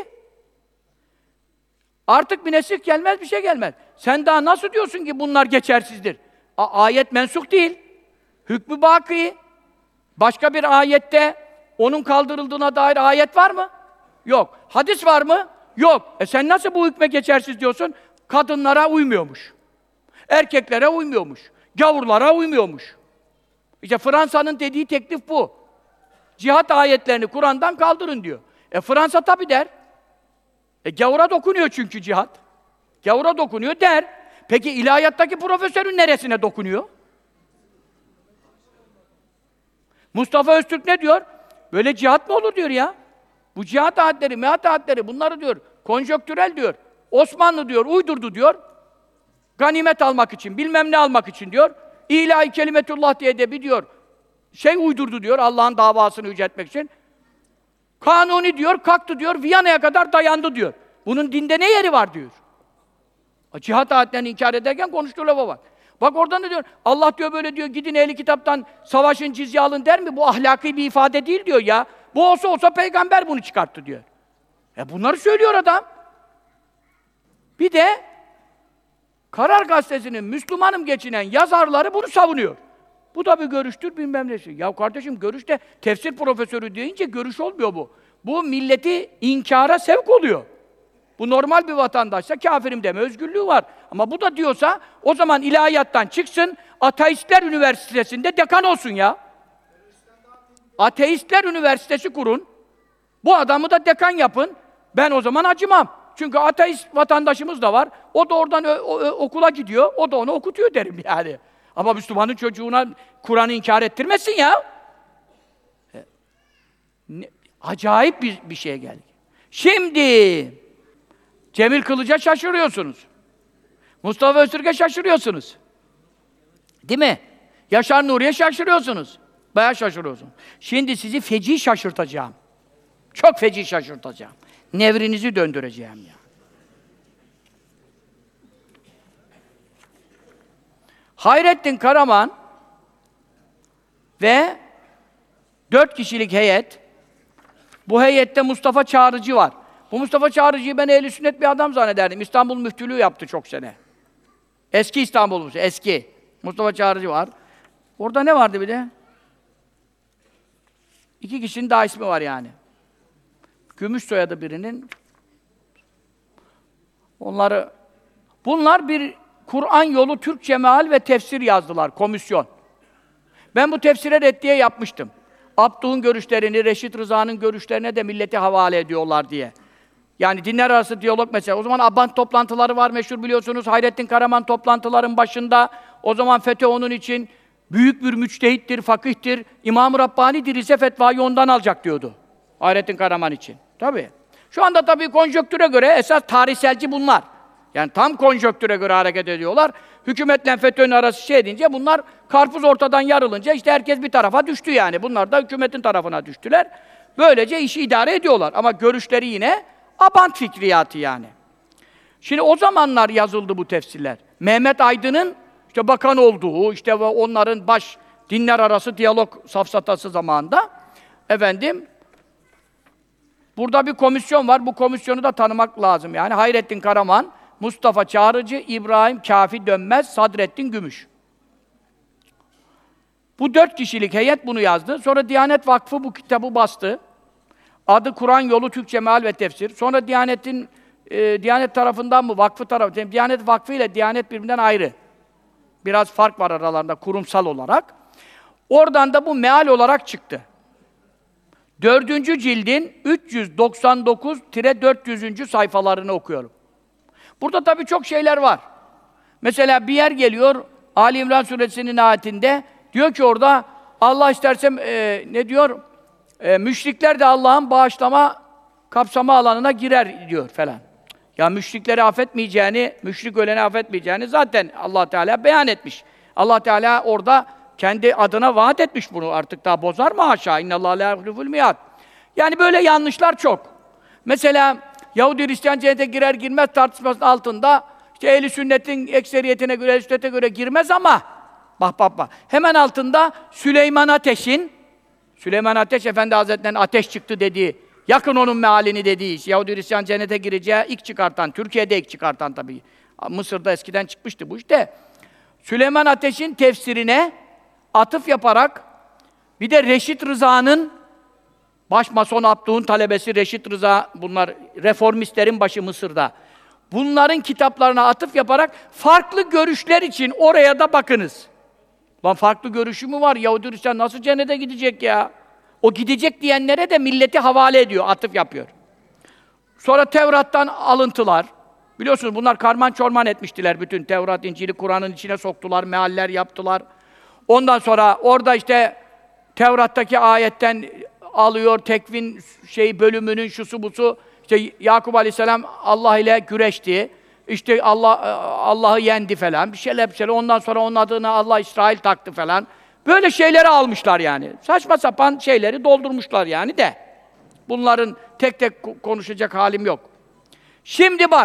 Artık bir nesih gelmez, bir şey gelmez. Sen daha nasıl diyorsun ki bunlar geçersizdir? A- ayet mensuh değil. Hükmü baki. Başka bir ayette onun kaldırıldığına dair ayet var mı? Yok. Hadis var mı? Yok. E sen nasıl bu hükme geçersiz diyorsun? Kadınlara uymuyormuş. Erkeklere uymuyormuş. Gavurlara uymuyormuş. İşte Fransa'nın dediği teklif bu. Cihat ayetlerini Kur'an'dan kaldırın diyor. E Fransa tabii der. E gavura dokunuyor çünkü cihat. Gavura dokunuyor der. Peki ilahiyattaki profesörün neresine dokunuyor? Mustafa Öztürk ne diyor? Böyle cihat mı olur diyor ya. Bu cihat ayetleri, mehat ayetleri bunları diyor. Konjonktürel diyor. Osmanlı diyor, uydurdu diyor. Ganimet almak için, bilmem ne almak için diyor. İlahi kelimetullah diye de bir diyor. Şey uydurdu diyor, Allah'ın davasını yüceltmek için. Kanuni diyor, kalktı diyor, Viyana'ya kadar dayandı diyor. Bunun dinde ne yeri var diyor. Cihat ayetlerini inkar ederken konuştuğu lafa bak. Bak orada ne diyor? Allah diyor böyle diyor, gidin ehli kitaptan savaşın, cizye alın der mi? Bu ahlaki bir ifade değil diyor ya. Bu olsa olsa peygamber bunu çıkarttı diyor. E bunları söylüyor adam. Bir de Karar Gazetesi'nin Müslümanım geçinen yazarları bunu savunuyor. Bu da bir görüştür bilmem nesi. Ya kardeşim görüş de tefsir profesörü deyince görüş olmuyor bu. Bu milleti inkara sevk oluyor. Bu normal bir vatandaşsa kafirim deme özgürlüğü var. Ama bu da diyorsa o zaman ilahiyattan çıksın, Ateistler Üniversitesi'nde dekan olsun ya. Ateistler Üniversitesi kurun. Bu adamı da dekan yapın. Ben o zaman acımam. Çünkü ateist vatandaşımız da var. O da oradan ö- ö- okula gidiyor. O da onu okutuyor derim yani. Ama Müslümanın çocuğuna Kur'an'ı inkar ettirmesin ya. Ne, acayip bir, bir şeye geldik. Şimdi Cemil Kılıç'a şaşırıyorsunuz. Mustafa Öztürk'e şaşırıyorsunuz. Değil mi? Yaşar Nuri'ye şaşırıyorsunuz. Bayağı şaşırıyorsunuz. Şimdi sizi feci şaşırtacağım. Çok feci şaşırtacağım. Nevrinizi döndüreceğim ya. Hayrettin Karaman ve dört kişilik heyet, bu heyette Mustafa Çağrıcı var. Bu Mustafa Çağrıcı'yı ben ehl-i sünnet bir adam zannederdim. İstanbul müftülüğü yaptı çok sene. Eski İstanbul müftülüğü, eski. Mustafa Çağrıcı var. Orada ne vardı bir de? İki kişinin daha ismi var yani. Gümüş soyadı birinin. Onları, bunlar bir Kur'an yolu Türkçe meal ve tefsir yazdılar, komisyon. Ben bu tefsire reddiye yapmıştım. Abduh'un görüşlerini, Reşit Rıza'nın görüşlerine de milleti havale ediyorlar diye. Yani dinler arası diyalog mesela. O zaman Abant toplantıları var meşhur biliyorsunuz. Hayrettin Karaman toplantıların başında. O zaman FETÖ onun için büyük bir müçtehittir, fakihtir. İmam-ı Rabbani'dir ise fetvayı ondan alacak diyordu. Hayrettin Karaman için. Tabii. Şu anda tabii konjonktüre göre esas tarihselci bunlar. Yani tam konjonktüre göre hareket ediyorlar. Hükümetle FETÖ'nün arası şey edince bunlar karpuz ortadan yarılınca işte herkes bir tarafa düştü yani. Bunlar da hükümetin tarafına düştüler. Böylece işi idare ediyorlar. Ama görüşleri yine Abant fikriyatı yani. Şimdi o zamanlar yazıldı bu tefsirler. Mehmet Aydın'ın işte bakan olduğu, işte onların baş dinler arası diyalog safsatası zamanında efendim burada bir komisyon var. Bu komisyonu da tanımak lazım yani. Hayrettin Karaman, Mustafa Çağrıcı, İbrahim Kâfi Dönmez, Sadrettin Gümüş. Bu dört kişilik heyet bunu yazdı. Sonra Diyanet Vakfı bu kitabı bastı. Adı Kur'an Yolu Türkçe Meal ve Tefsir. Sonra Diyanet'in e, Diyanet tarafından mı, vakfı tarafı, Diyanet Vakfı ile Diyanet birbirinden ayrı. Biraz fark var aralarında kurumsal olarak. Oradan da bu meal olarak çıktı. Dördüncü cildin üç yüz doksan dokuz dört yüzüncü sayfalarını okuyorum. Burada tabii çok şeyler var. Mesela bir yer geliyor, Ali İmran Suresinin ayetinde, diyor ki orada, Allah isterse, e, ne diyor? E, müşrikler de Allah'ın bağışlama, kapsama alanına girer diyor falan. Ya müşrikleri affetmeyeceğini, müşrik öleni affetmeyeceğini zaten Allah Teala beyan etmiş. Allah Teala orada kendi adına vaat etmiş bunu. Artık daha bozar mı haşa? İnnallâhe lâ yuhliful mi'âd. Yani böyle yanlışlar çok. Mesela Yahudi Hristiyan cennete girer girmez tartışmasının altında işte ehl-i sünnetin ekseriyetine göre, ehl-i sünnete göre girmez ama bak bak bak. Hemen altında Süleyman Ateş'in Süleyman Ateş Efendi Hazretleri'nin ateş çıktı dediği, yakın onun mealini dediği iş. Yahudi Hristiyan cennete gireceği ilk çıkartan, Türkiye'de ilk çıkartan tabii. Mısır'da eskiden çıkmıştı bu işte. Süleyman Ateş'in tefsirine atıf yaparak bir de Reşit Rıza'nın Başmason Abduh'un talebesi Reşit Rıza, bunlar reformistlerin başı Mısır'da. Bunların kitaplarına atıf yaparak farklı görüşler için oraya da bakınız. Lan farklı görüşü mü var? Yahudi Hristiyan nasıl cennete gidecek ya? O gidecek diyenlere de milleti havale ediyor, atıf yapıyor. Sonra Tevrat'tan alıntılar. Biliyorsunuz bunlar karman çorman etmiştiler bütün Tevrat, İncil'i Kur'an'ın içine soktular, mealler yaptılar. Ondan sonra orada işte Tevrat'taki ayetten alıyor, tekvin şey bölümünün şusu busu, işte Yakup Aleyhisselam Allah ile güreşti. İşte Allah Allah'ı yendi falan. Bir şeyler bir şeyler. Ondan sonra onun adına Allah İsrail taktı falan. Böyle şeyleri almışlar yani. Saçma sapan şeyleri doldurmuşlar yani de. Bunların tek tek konuşacak halim yok. Şimdi bak.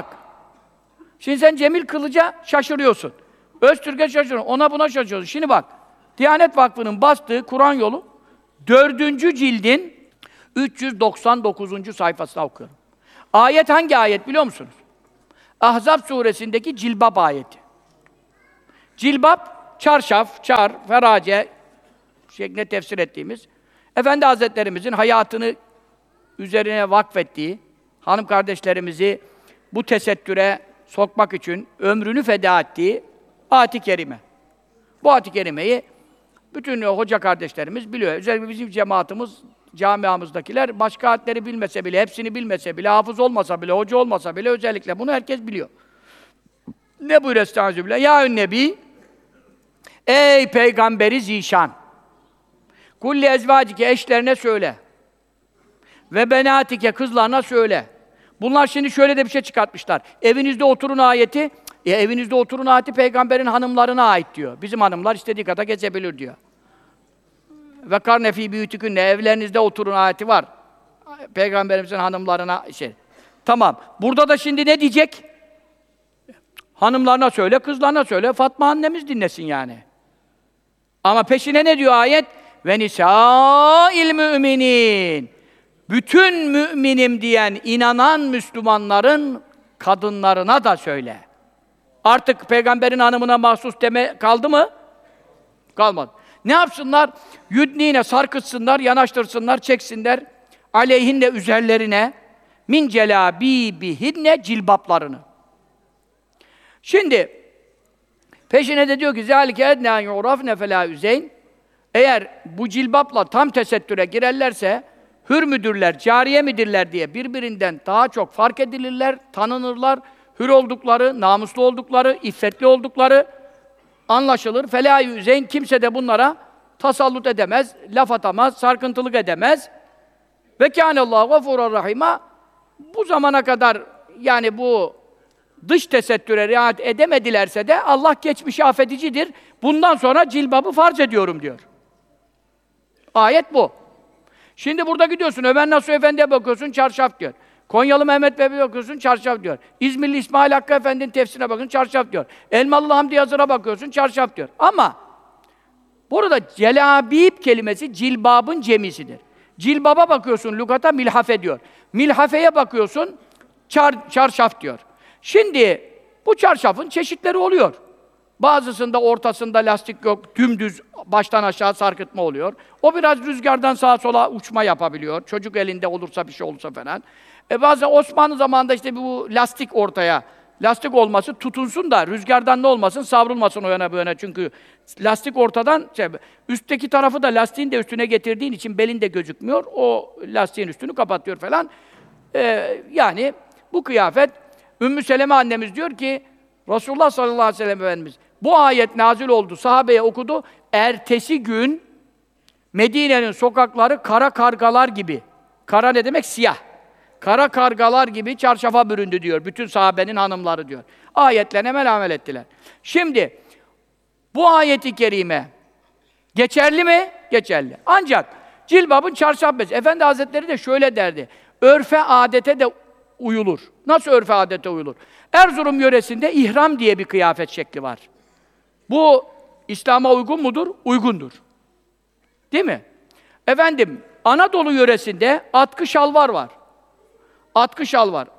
Şimdi sen Cemil Kılıç'a şaşırıyorsun. Öztürk'e şaşırıyorsun. Ona buna şaşırıyorsun. Şimdi bak. Diyanet Vakfı'nın bastığı Kur'an Yolu dördüncü cildin üç yüz doksan dokuzuncu sayfasına okuyorum. Ayet hangi ayet biliyor musunuz? Ahzab suresindeki cilbab ayeti. Cilbab, çarşaf, çar, ferace şeklinde tefsir ettiğimiz, Efendi Hazretlerimizin hayatını üzerine vakfettiği, hanım kardeşlerimizi bu tesettüre sokmak için ömrünü feda ettiği ayet-i kerime. Bu ayet-i kerimeyi bütün hoca kardeşlerimiz biliyor. Özellikle bizim cemaatimiz, camiamızdakiler başka ayetleri bilmese bile, hepsini bilmese bile, hafız olmasa bile, hoca olmasa bile özellikle bunu herkes biliyor. Ne buyuruyor Estağfirullah? Ya Nebi, ey peygamberi zişan, kulli ezvacike eşlerine söyle ve benatike kızlarına söyle. Bunlar şimdi şöyle de bir şey çıkartmışlar. Evinizde oturun ayeti, e, evinizde oturun ayeti peygamberin hanımlarına ait diyor. Bizim hanımlar istediği kadar gezebilir diyor. Ve karne fî büyütükünne, evlerinizde oturun ayeti var. Peygamberimizin hanımlarına şey. Tamam. Burada da şimdi ne diyecek? Hanımlarına söyle, kızlarına söyle. Fatma annemiz dinlesin yani. Ama peşine ne diyor ayet? Ve nisâil müminin. Bütün müminim diyen, inanan Müslümanların kadınlarına da söyle. Artık peygamberin hanımına mahsus deme kaldı mı? Kalmadı. Ne yapsınlar? Yudnine sarkıtsınlar, yanaştırsınlar, çeksinler. Aleyhinne üzerlerine min celâbîbihinne cilbaplarını. Şimdi peşine de diyor ki zâlike ednâ yu'rafne felâ üzeyn. Eğer bu cilbapla tam tesettüre girerlerse hür müdürler, cariye midirler diye birbirinden daha çok fark edilirler, tanınırlar, hür oldukları, namuslu oldukları, iffetli oldukları anlaşılır. Felâ yüzeyn, kimse de bunlara tasallut edemez, laf atamaz, sarkıntılık edemez. Ve kânallâhu gafûran rahîmâ. Bu zamana kadar yani bu dış tesettüre riayet edemedilerse de Allah geçmişi affedicidir. Bundan sonra cilbabı farz ediyorum diyor. Ayet bu. Şimdi burada gidiyorsun, Ömer Nasuh Efendi'ye bakıyorsun, çarşaf diyor. Konyalı Mehmet Bey'e bakıyorsun, çarşaf diyor. İzmirli İsmail Hakkı Efendi'nin tefsirine bakın, çarşaf diyor. Elmalı Hamdi Yazır'a bakıyorsun, çarşaf diyor. Ama burada celabib kelimesi cilbabın cemisidir. Cilbaba bakıyorsun, lügata milhafe diyor. Milhafeye bakıyorsun, çar, çarşaf diyor. Şimdi bu çarşafın çeşitleri oluyor. Bazısında ortasında lastik yok, dümdüz baştan aşağı sarkıtma oluyor. O biraz rüzgardan sağa sola uçma yapabiliyor. Çocuk elinde olursa bir şey olursa falan. E bazen Osmanlı zamanında işte bu lastik ortaya, lastik olması tutunsun da rüzgardan ne olmasın, savrulmasın o yana bu yana. Çünkü lastik ortadan, şey, üstteki tarafı da lastiğin de üstüne getirdiğin için belin de gözükmüyor. O lastiğin üstünü kapatıyor falan. E, yani bu kıyafet, Ümmü Seleme annemiz diyor ki, Resulullah sallallahu aleyhi ve sellem Efendimiz bu ayet nazil oldu, sahabeye okudu. Ertesi gün Medine'nin sokakları kara kargalar gibi. Kara ne demek? Siyah. Kara kargalar gibi çarşafa büründü diyor. Bütün sahabenin hanımları diyor. Ayetlerine amel amel ettiler. Şimdi bu ayeti kerime geçerli mi? Geçerli. Ancak cilbabın çarşaf bezi. Efendi Hazretleri de şöyle derdi. Örfe adete de uyulur. Nasıl örfe adete uyulur? Erzurum yöresinde ihram diye bir kıyafet şekli var. Bu İslam'a uygun mudur? Uygundur. Değil mi? Efendim, Anadolu yöresinde atkı şalvar var. Atkı şalvar.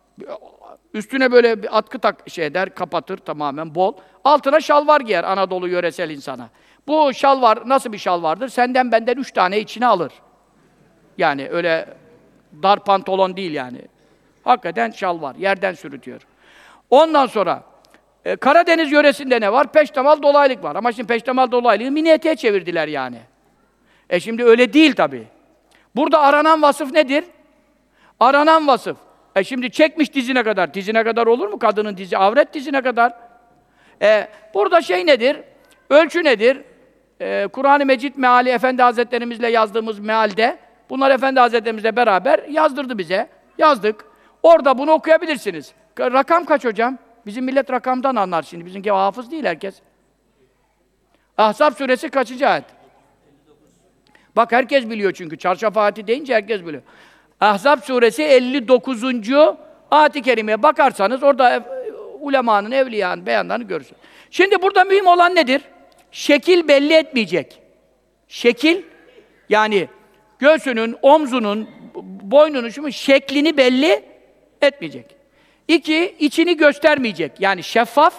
Üstüne böyle bir atkı tak şey eder, kapatır tamamen bol. Altına şalvar giyer Anadolu yöresel insana. Bu şalvar nasıl bir şalvardır? Senden benden üç tane içine alır. Yani öyle dar pantolon değil yani. Hakikaten şalvar, yerden sürütüyor. Ondan sonra e, Karadeniz yöresinde ne var? Peştemal dolaylık var. Ama şimdi peştemal dolaylığı mini eteğe çevirdiler yani. E şimdi öyle değil tabii. Burada aranan vasıf nedir? Aranan vasıf. E şimdi çekmiş dizine kadar. Dizine kadar olur mu? Kadının dizi, avret dizine kadar. E, burada şey nedir? Ölçü nedir? E, Kur'an-ı Mecid meali Efendi Hazretlerimizle yazdığımız mealde, bunlar Efendi Hazretlerimizle beraber yazdırdı bize. Yazdık. Orada bunu okuyabilirsiniz. Rakam kaç hocam? Bizim millet rakamdan anlar şimdi. Bizimki hafız değil herkes. Ahzab suresi kaçıncı ayet? Bak herkes biliyor çünkü. Çarşaf ayeti deyince herkes biliyor. Ahzab suresi elli dokuzuncu ayet-i kerimeye bakarsanız orada ulemanın, evliyanın beyanlarını görürsünüz. Şimdi burada mühim olan nedir? Şekil belli etmeyecek. Şekil, yani göğsünün, omzunun, boynunun şu şeklini belli etmeyecek. İki, içini göstermeyecek. Yani şeffaf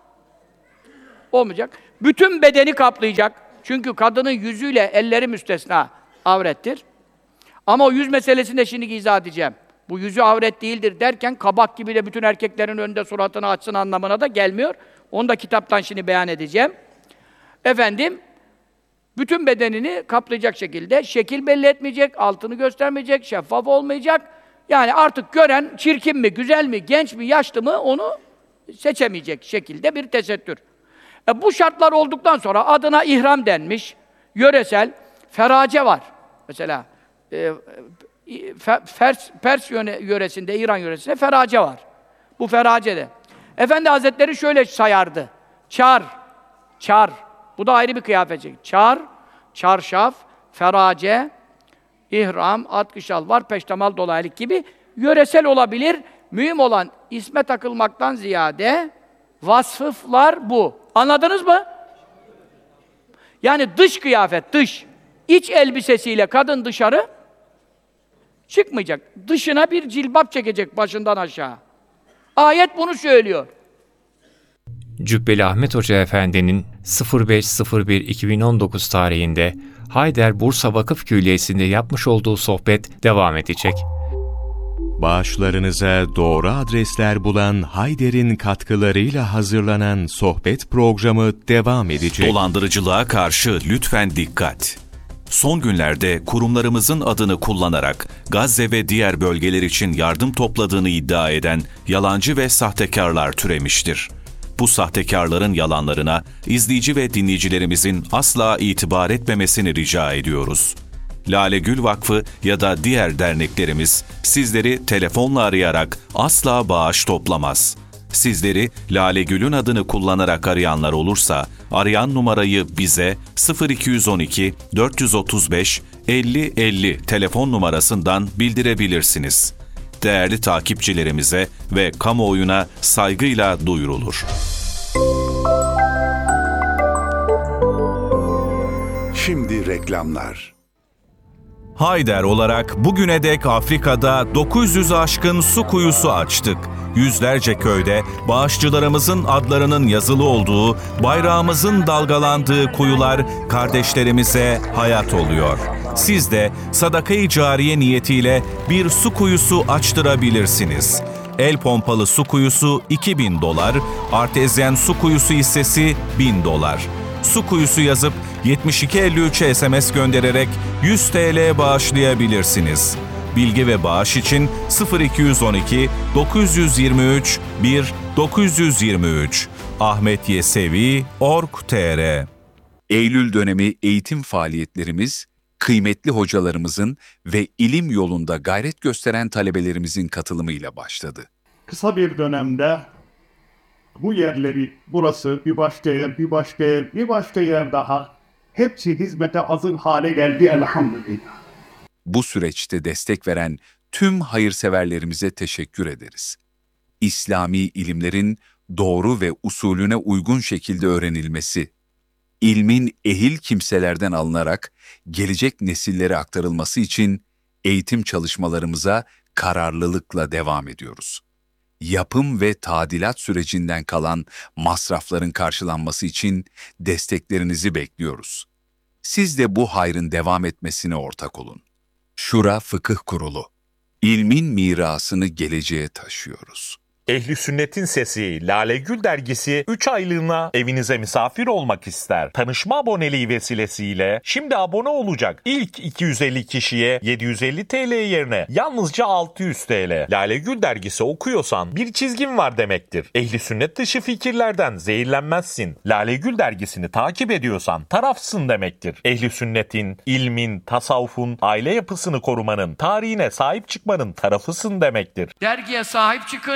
olmayacak. Bütün bedeni kaplayacak. Çünkü kadının yüzüyle elleri müstesna avrettir. Ama o yüz meselesinde şimdi izah edeceğim. Bu yüzü avret değildir derken kabak gibi de bütün erkeklerin önünde suratını açsın anlamına da gelmiyor. Onu da kitaptan şimdi beyan edeceğim. Efendim, bütün bedenini kaplayacak şekilde şekil belli etmeyecek, altını göstermeyecek, şeffaf olmayacak. Yani artık gören çirkin mi, güzel mi, genç mi, yaşlı mı onu seçemeyecek şekilde bir tesettür. E bu şartlar olduktan sonra adına ihram denmiş, yöresel, ferace var. Mesela e, Fers, Pers yöresinde, İran yöresinde ferace var. Bu ferace de. Efendi Hazretleri şöyle sayardı. Çar, çar. Bu da ayrı bir kıyafet. Çar, çarşaf, ferace, ihram, atkı şalvar, peştemal, dolaylık gibi yöresel olabilir. Mühim olan isme takılmaktan ziyade vasıflar bu. Anladınız mı? Yani dış kıyafet, dış. İç elbisesiyle kadın dışarı çıkmayacak. Dışına bir cilbap çekecek başından aşağı. Ayet bunu söylüyor. Cübbeli Ahmet Hoca Efendi'nin beş bir iki bin on dokuz tarihinde Hayder Bursa Vakıf Külliyesi'nde yapmış olduğu sohbet devam edecek. Bağışlarınıza doğru adresler bulan Hayder'in katkılarıyla hazırlanan sohbet programı devam edecek. Dolandırıcılığa karşı lütfen dikkat. Son günlerde kurumlarımızın adını kullanarak Gazze ve diğer bölgeler için yardım topladığını iddia eden yalancı ve sahtekarlar türemiştir. Bu sahtekarların yalanlarına izleyici ve dinleyicilerimizin asla itibar etmemesini rica ediyoruz. Lale Gül Vakfı ya da diğer derneklerimiz sizleri telefonla arayarak asla bağış toplamaz. Sizleri Lale Gül'ün adını kullanarak arayanlar olursa, arayan numarayı bize sıfır iki yüz on iki dört yüz otuz beş elli elli telefon numarasından bildirebilirsiniz. Değerli takipçilerimize ve kamuoyuna saygıyla duyurulur. Şimdi reklamlar. Hayder olarak bugüne dek Afrika'da dokuz yüzü aşkın su kuyusu açtık. Yüzlerce köyde bağışçılarımızın adlarının yazılı olduğu, bayrağımızın dalgalandığı kuyular kardeşlerimize hayat oluyor. Siz de sadaka-i cariye niyetiyle bir su kuyusu açtırabilirsiniz. El pompalı su kuyusu iki bin dolar, artezyen su kuyusu hissesi bin dolar. Su kuyusu yazıp yetmiş iki elli üçe S M S göndererek yüz TL bağışlayabilirsiniz. Bilgi ve bağış için sıfır iki yüz on iki dokuz yüz yirmi üç bir dokuz yüz yirmi üç ahmet yesevi nokta org nokta tr. Eylül dönemi eğitim faaliyetlerimiz, kıymetli hocalarımızın ve ilim yolunda gayret gösteren talebelerimizin katılımıyla başladı. Kısa bir dönemde bu yerleri, burası, bir başka yer, bir başka yer, bir başka yer daha, hepsi hizmete hazır hale geldi elhamdülillah. Bu süreçte destek veren tüm hayırseverlerimize teşekkür ederiz. İslami ilimlerin doğru ve usulüne uygun şekilde öğrenilmesi, ilmin ehil kimselerden alınarak gelecek nesillere aktarılması için eğitim çalışmalarımıza kararlılıkla devam ediyoruz. Yapım ve tadilat sürecinden kalan masrafların karşılanması için desteklerinizi bekliyoruz. Siz de bu hayrın devam etmesine ortak olun. Şura Fıkıh Kurulu. İlmin mirasını geleceğe taşıyoruz. Ehli Sünnet'in Sesi Lale Gül dergisi üç aylığına evinize misafir olmak ister. Tanışma aboneliği vesilesiyle şimdi abone olacak ilk iki yüz elli kişiye yedi yüz elli TL yerine yalnızca altı yüz TL. Lale Gül dergisi okuyorsan bir çizgin var demektir. Ehli Sünnet dışı fikirlerden zehirlenmezsin. Lale Gül dergisini takip ediyorsan tarafsın demektir. Ehli Sünnet'in, ilmin, tasavvufun, aile yapısını korumanın, tarihine sahip çıkmanın tarafısın demektir. Dergiye sahip çıkın. Ehli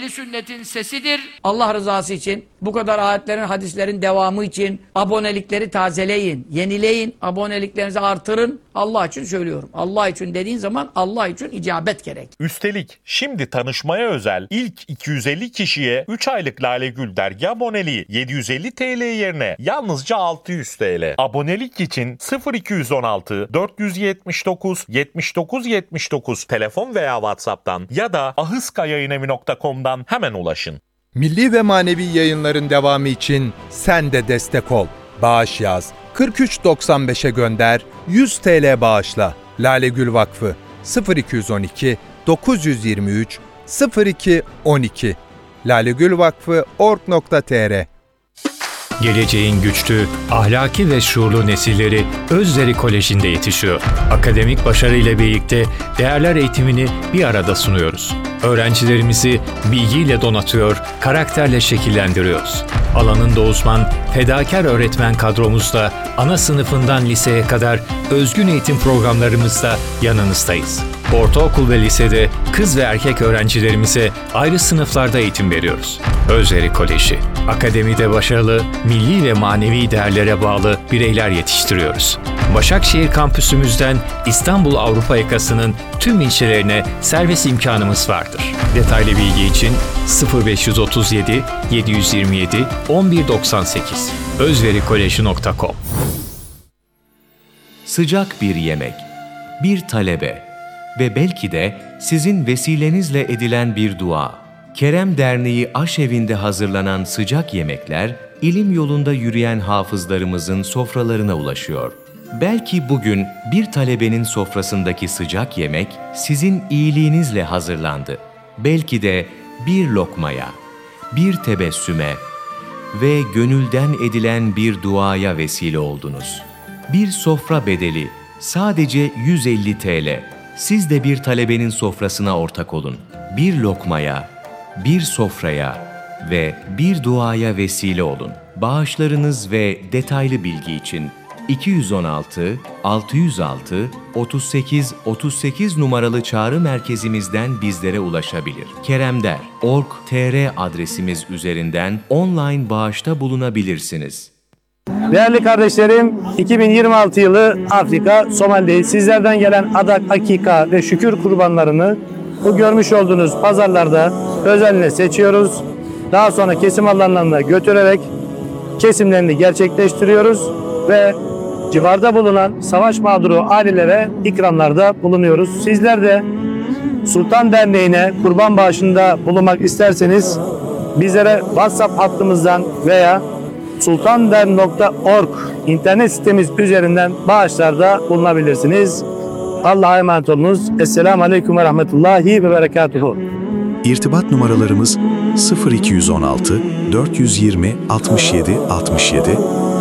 Ehli sünnetin sesidir. Allah rızası için, bu kadar ayetlerin, hadislerin devamı için abonelikleri tazeleyin, yenileyin, aboneliklerinizi artırın. Allah için söylüyorum. Allah için dediğin zaman Allah için icabet gerek. Üstelik şimdi tanışmaya özel ilk iki yüz elli kişiye üç aylık Lale Gül dergi aboneliği yedi yüz elli TL yerine yalnızca altı yüz TL. Abonelik için sıfır iki yüz on altı dört yüz yetmiş dokuz yetmiş dokuz yetmiş dokuz telefon veya WhatsApp'tan ya da ahıskayayınevi nokta com'dan hemen ulaşın. Milli ve manevi yayınların devamı için sen de destek ol. Bağış yaz. kırk üç doksan beşe gönder, yüz TL bağışla. Lale Gül Vakfı sıfır iki yüz on iki dokuz yüz yirmi üç sıfır iki on iki lalegülvakfı nokta org nokta tr. Geleceğin güçlü, ahlaki ve şuurlu nesilleri Özleri Koleji'nde yetişiyor. Akademik başarı ile birlikte değerler eğitimini bir arada sunuyoruz. Öğrencilerimizi bilgiyle donatıyor, karakterle şekillendiriyoruz. Alanında uzman, fedakar öğretmen kadromuzla ana sınıfından liseye kadar özgün eğitim programlarımızda yanınızdayız. Ortaokul ve lisede kız ve erkek öğrencilerimize ayrı sınıflarda eğitim veriyoruz. Özleri Koleji, akademide başarılı, milli ve manevi değerlere bağlı bireyler yetiştiriyoruz. Başakşehir kampüsümüzden İstanbul Avrupa yakasının tüm ilçelerine servis imkanımız vardır. Detaylı bilgi için sıfır beş otuz yedi yedi yüz yirmi yedi on bir doksan sekiz özverikolej nokta com. Sıcak bir yemek, bir talebe ve belki de sizin vesilenizle edilen bir dua. Kerem Derneği Aşevi'nde hazırlanan sıcak yemekler, ilim yolunda yürüyen hafızlarımızın sofralarına ulaşıyor. Belki bugün bir talebenin sofrasındaki sıcak yemek sizin iyiliğinizle hazırlandı. Belki de bir lokmaya, bir tebessüme ve gönülden edilen bir duaya vesile oldunuz. Bir sofra bedeli sadece yüz elli TL. Siz de bir talebenin sofrasına ortak olun. Bir lokmaya, bir sofraya ve bir duaya vesile olun. Bağışlarınız ve detaylı bilgi için iki yüz on altı altı yüz altı otuz sekiz otuz sekiz numaralı çağrı merkezimizden bizlere ulaşabilir. keremder nokta org nokta tr adresimiz üzerinden online bağışta bulunabilirsiniz. Değerli kardeşlerim, iki bin yirmi altı yılı Afrika, Somali'deyiz. Sizlerden gelen adak, akika ve şükür kurbanlarını bu görmüş olduğunuz pazarlarda özenle seçiyoruz. Daha sonra kesim alanlarına götürerek kesimlerini gerçekleştiriyoruz ve civarda bulunan savaş mağduru ailelere ikramlarda bulunuyoruz. Sizler de Sultan Derneği'ne kurban bağışında bulunmak isterseniz bizlere WhatsApp hattımızdan veya sultanderneği nokta org internet sitemiz üzerinden bağışlarda bulunabilirsiniz. Allah'a emanet olunuz. Esselamu Aleyküm ve Rahmetullahi ve Berekatuhu. İrtibat numaralarımız sıfır iki yüz on altı dört yüz yirmi altmış yedi altmış yedi,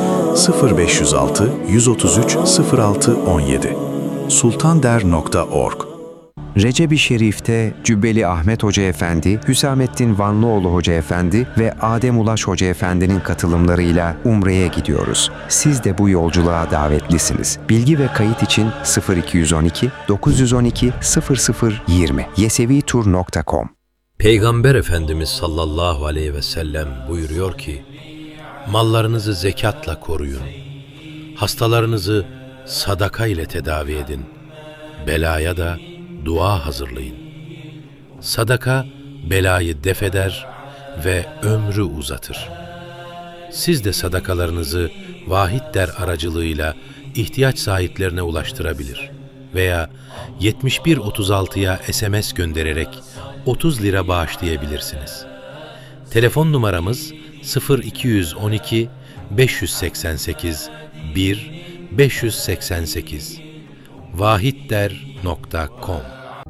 sıfır beş yüz altı yüz otuz üç sıfır altı on yedi. sultanderneği nokta org. Recep-i Şerif'te Cübbeli Ahmet Hoca Efendi, Hüsamettin Vanlıoğlu Hoca Efendi ve Adem Ulaş Hoca Efendi'nin katılımlarıyla Umre'ye gidiyoruz. Siz de bu yolculuğa davetlisiniz. Bilgi ve kayıt için sıfır iki yüz on iki dokuz yüz on iki sıfır sıfır yirmi yesevitur nokta com. Peygamber Efendimiz sallallahu aleyhi ve sellem buyuruyor ki, mallarınızı zekatla koruyun, hastalarınızı sadaka ile tedavi edin, belaya da dua hazırlayın. Sadaka belayı defeder ve ömrü uzatır. Siz de sadakalarınızı Vahid-der aracılığıyla ihtiyaç sahiplerine ulaştırabilir veya yetmiş bir otuz altıya S M S göndererek otuz lira bağışlayabilirsiniz. Telefon numaramız sıfır iki yüz on iki beş yüz seksen sekiz bir beş yüz seksen sekiz vahidder nokta com.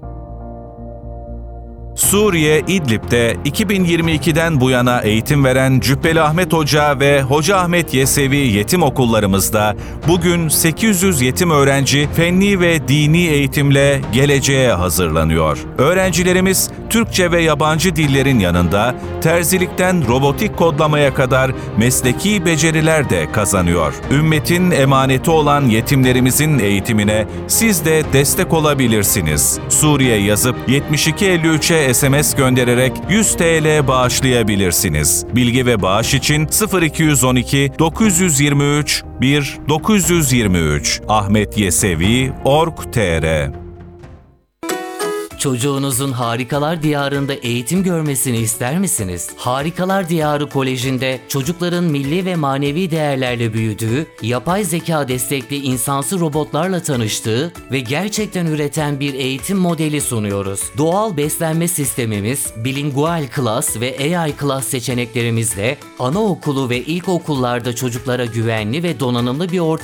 Suriye İdlib'de iki bin yirmi ikiden bu yana eğitim veren Cübbeli Ahmet Hoca ve Hoca Ahmet Yesevi yetim okullarımızda bugün sekiz yüz yetim öğrenci fenni ve dini eğitimle geleceğe hazırlanıyor. Öğrencilerimiz Türkçe ve yabancı dillerin yanında terzilikten robotik kodlamaya kadar mesleki beceriler de kazanıyor. Ümmetin emaneti olan yetimlerimizin eğitimine siz de destek olabilirsiniz. Suriye yazıp yetmiş iki elli üçe S S M S göndererek yüz TL bağışlayabilirsiniz. Bilgi ve bağış için sıfır iki yüz on iki dokuz yüz yirmi üç bir dokuz yüz yirmi üç ahmetyesevi nokta org nokta tr. Çocuğunuzun Harikalar Diyarı'nda eğitim görmesini ister misiniz? Harikalar Diyarı Koleji'nde çocukların milli ve manevi değerlerle büyüdüğü, yapay zeka destekli insansı robotlarla tanıştığı ve gerçekten üreten bir eğitim modeli sunuyoruz. Doğal beslenme sistemimiz, bilingual class ve A I class seçeneklerimizle anaokulu ve ilkokullarda çocuklara güvenli ve donanımlı bir ortam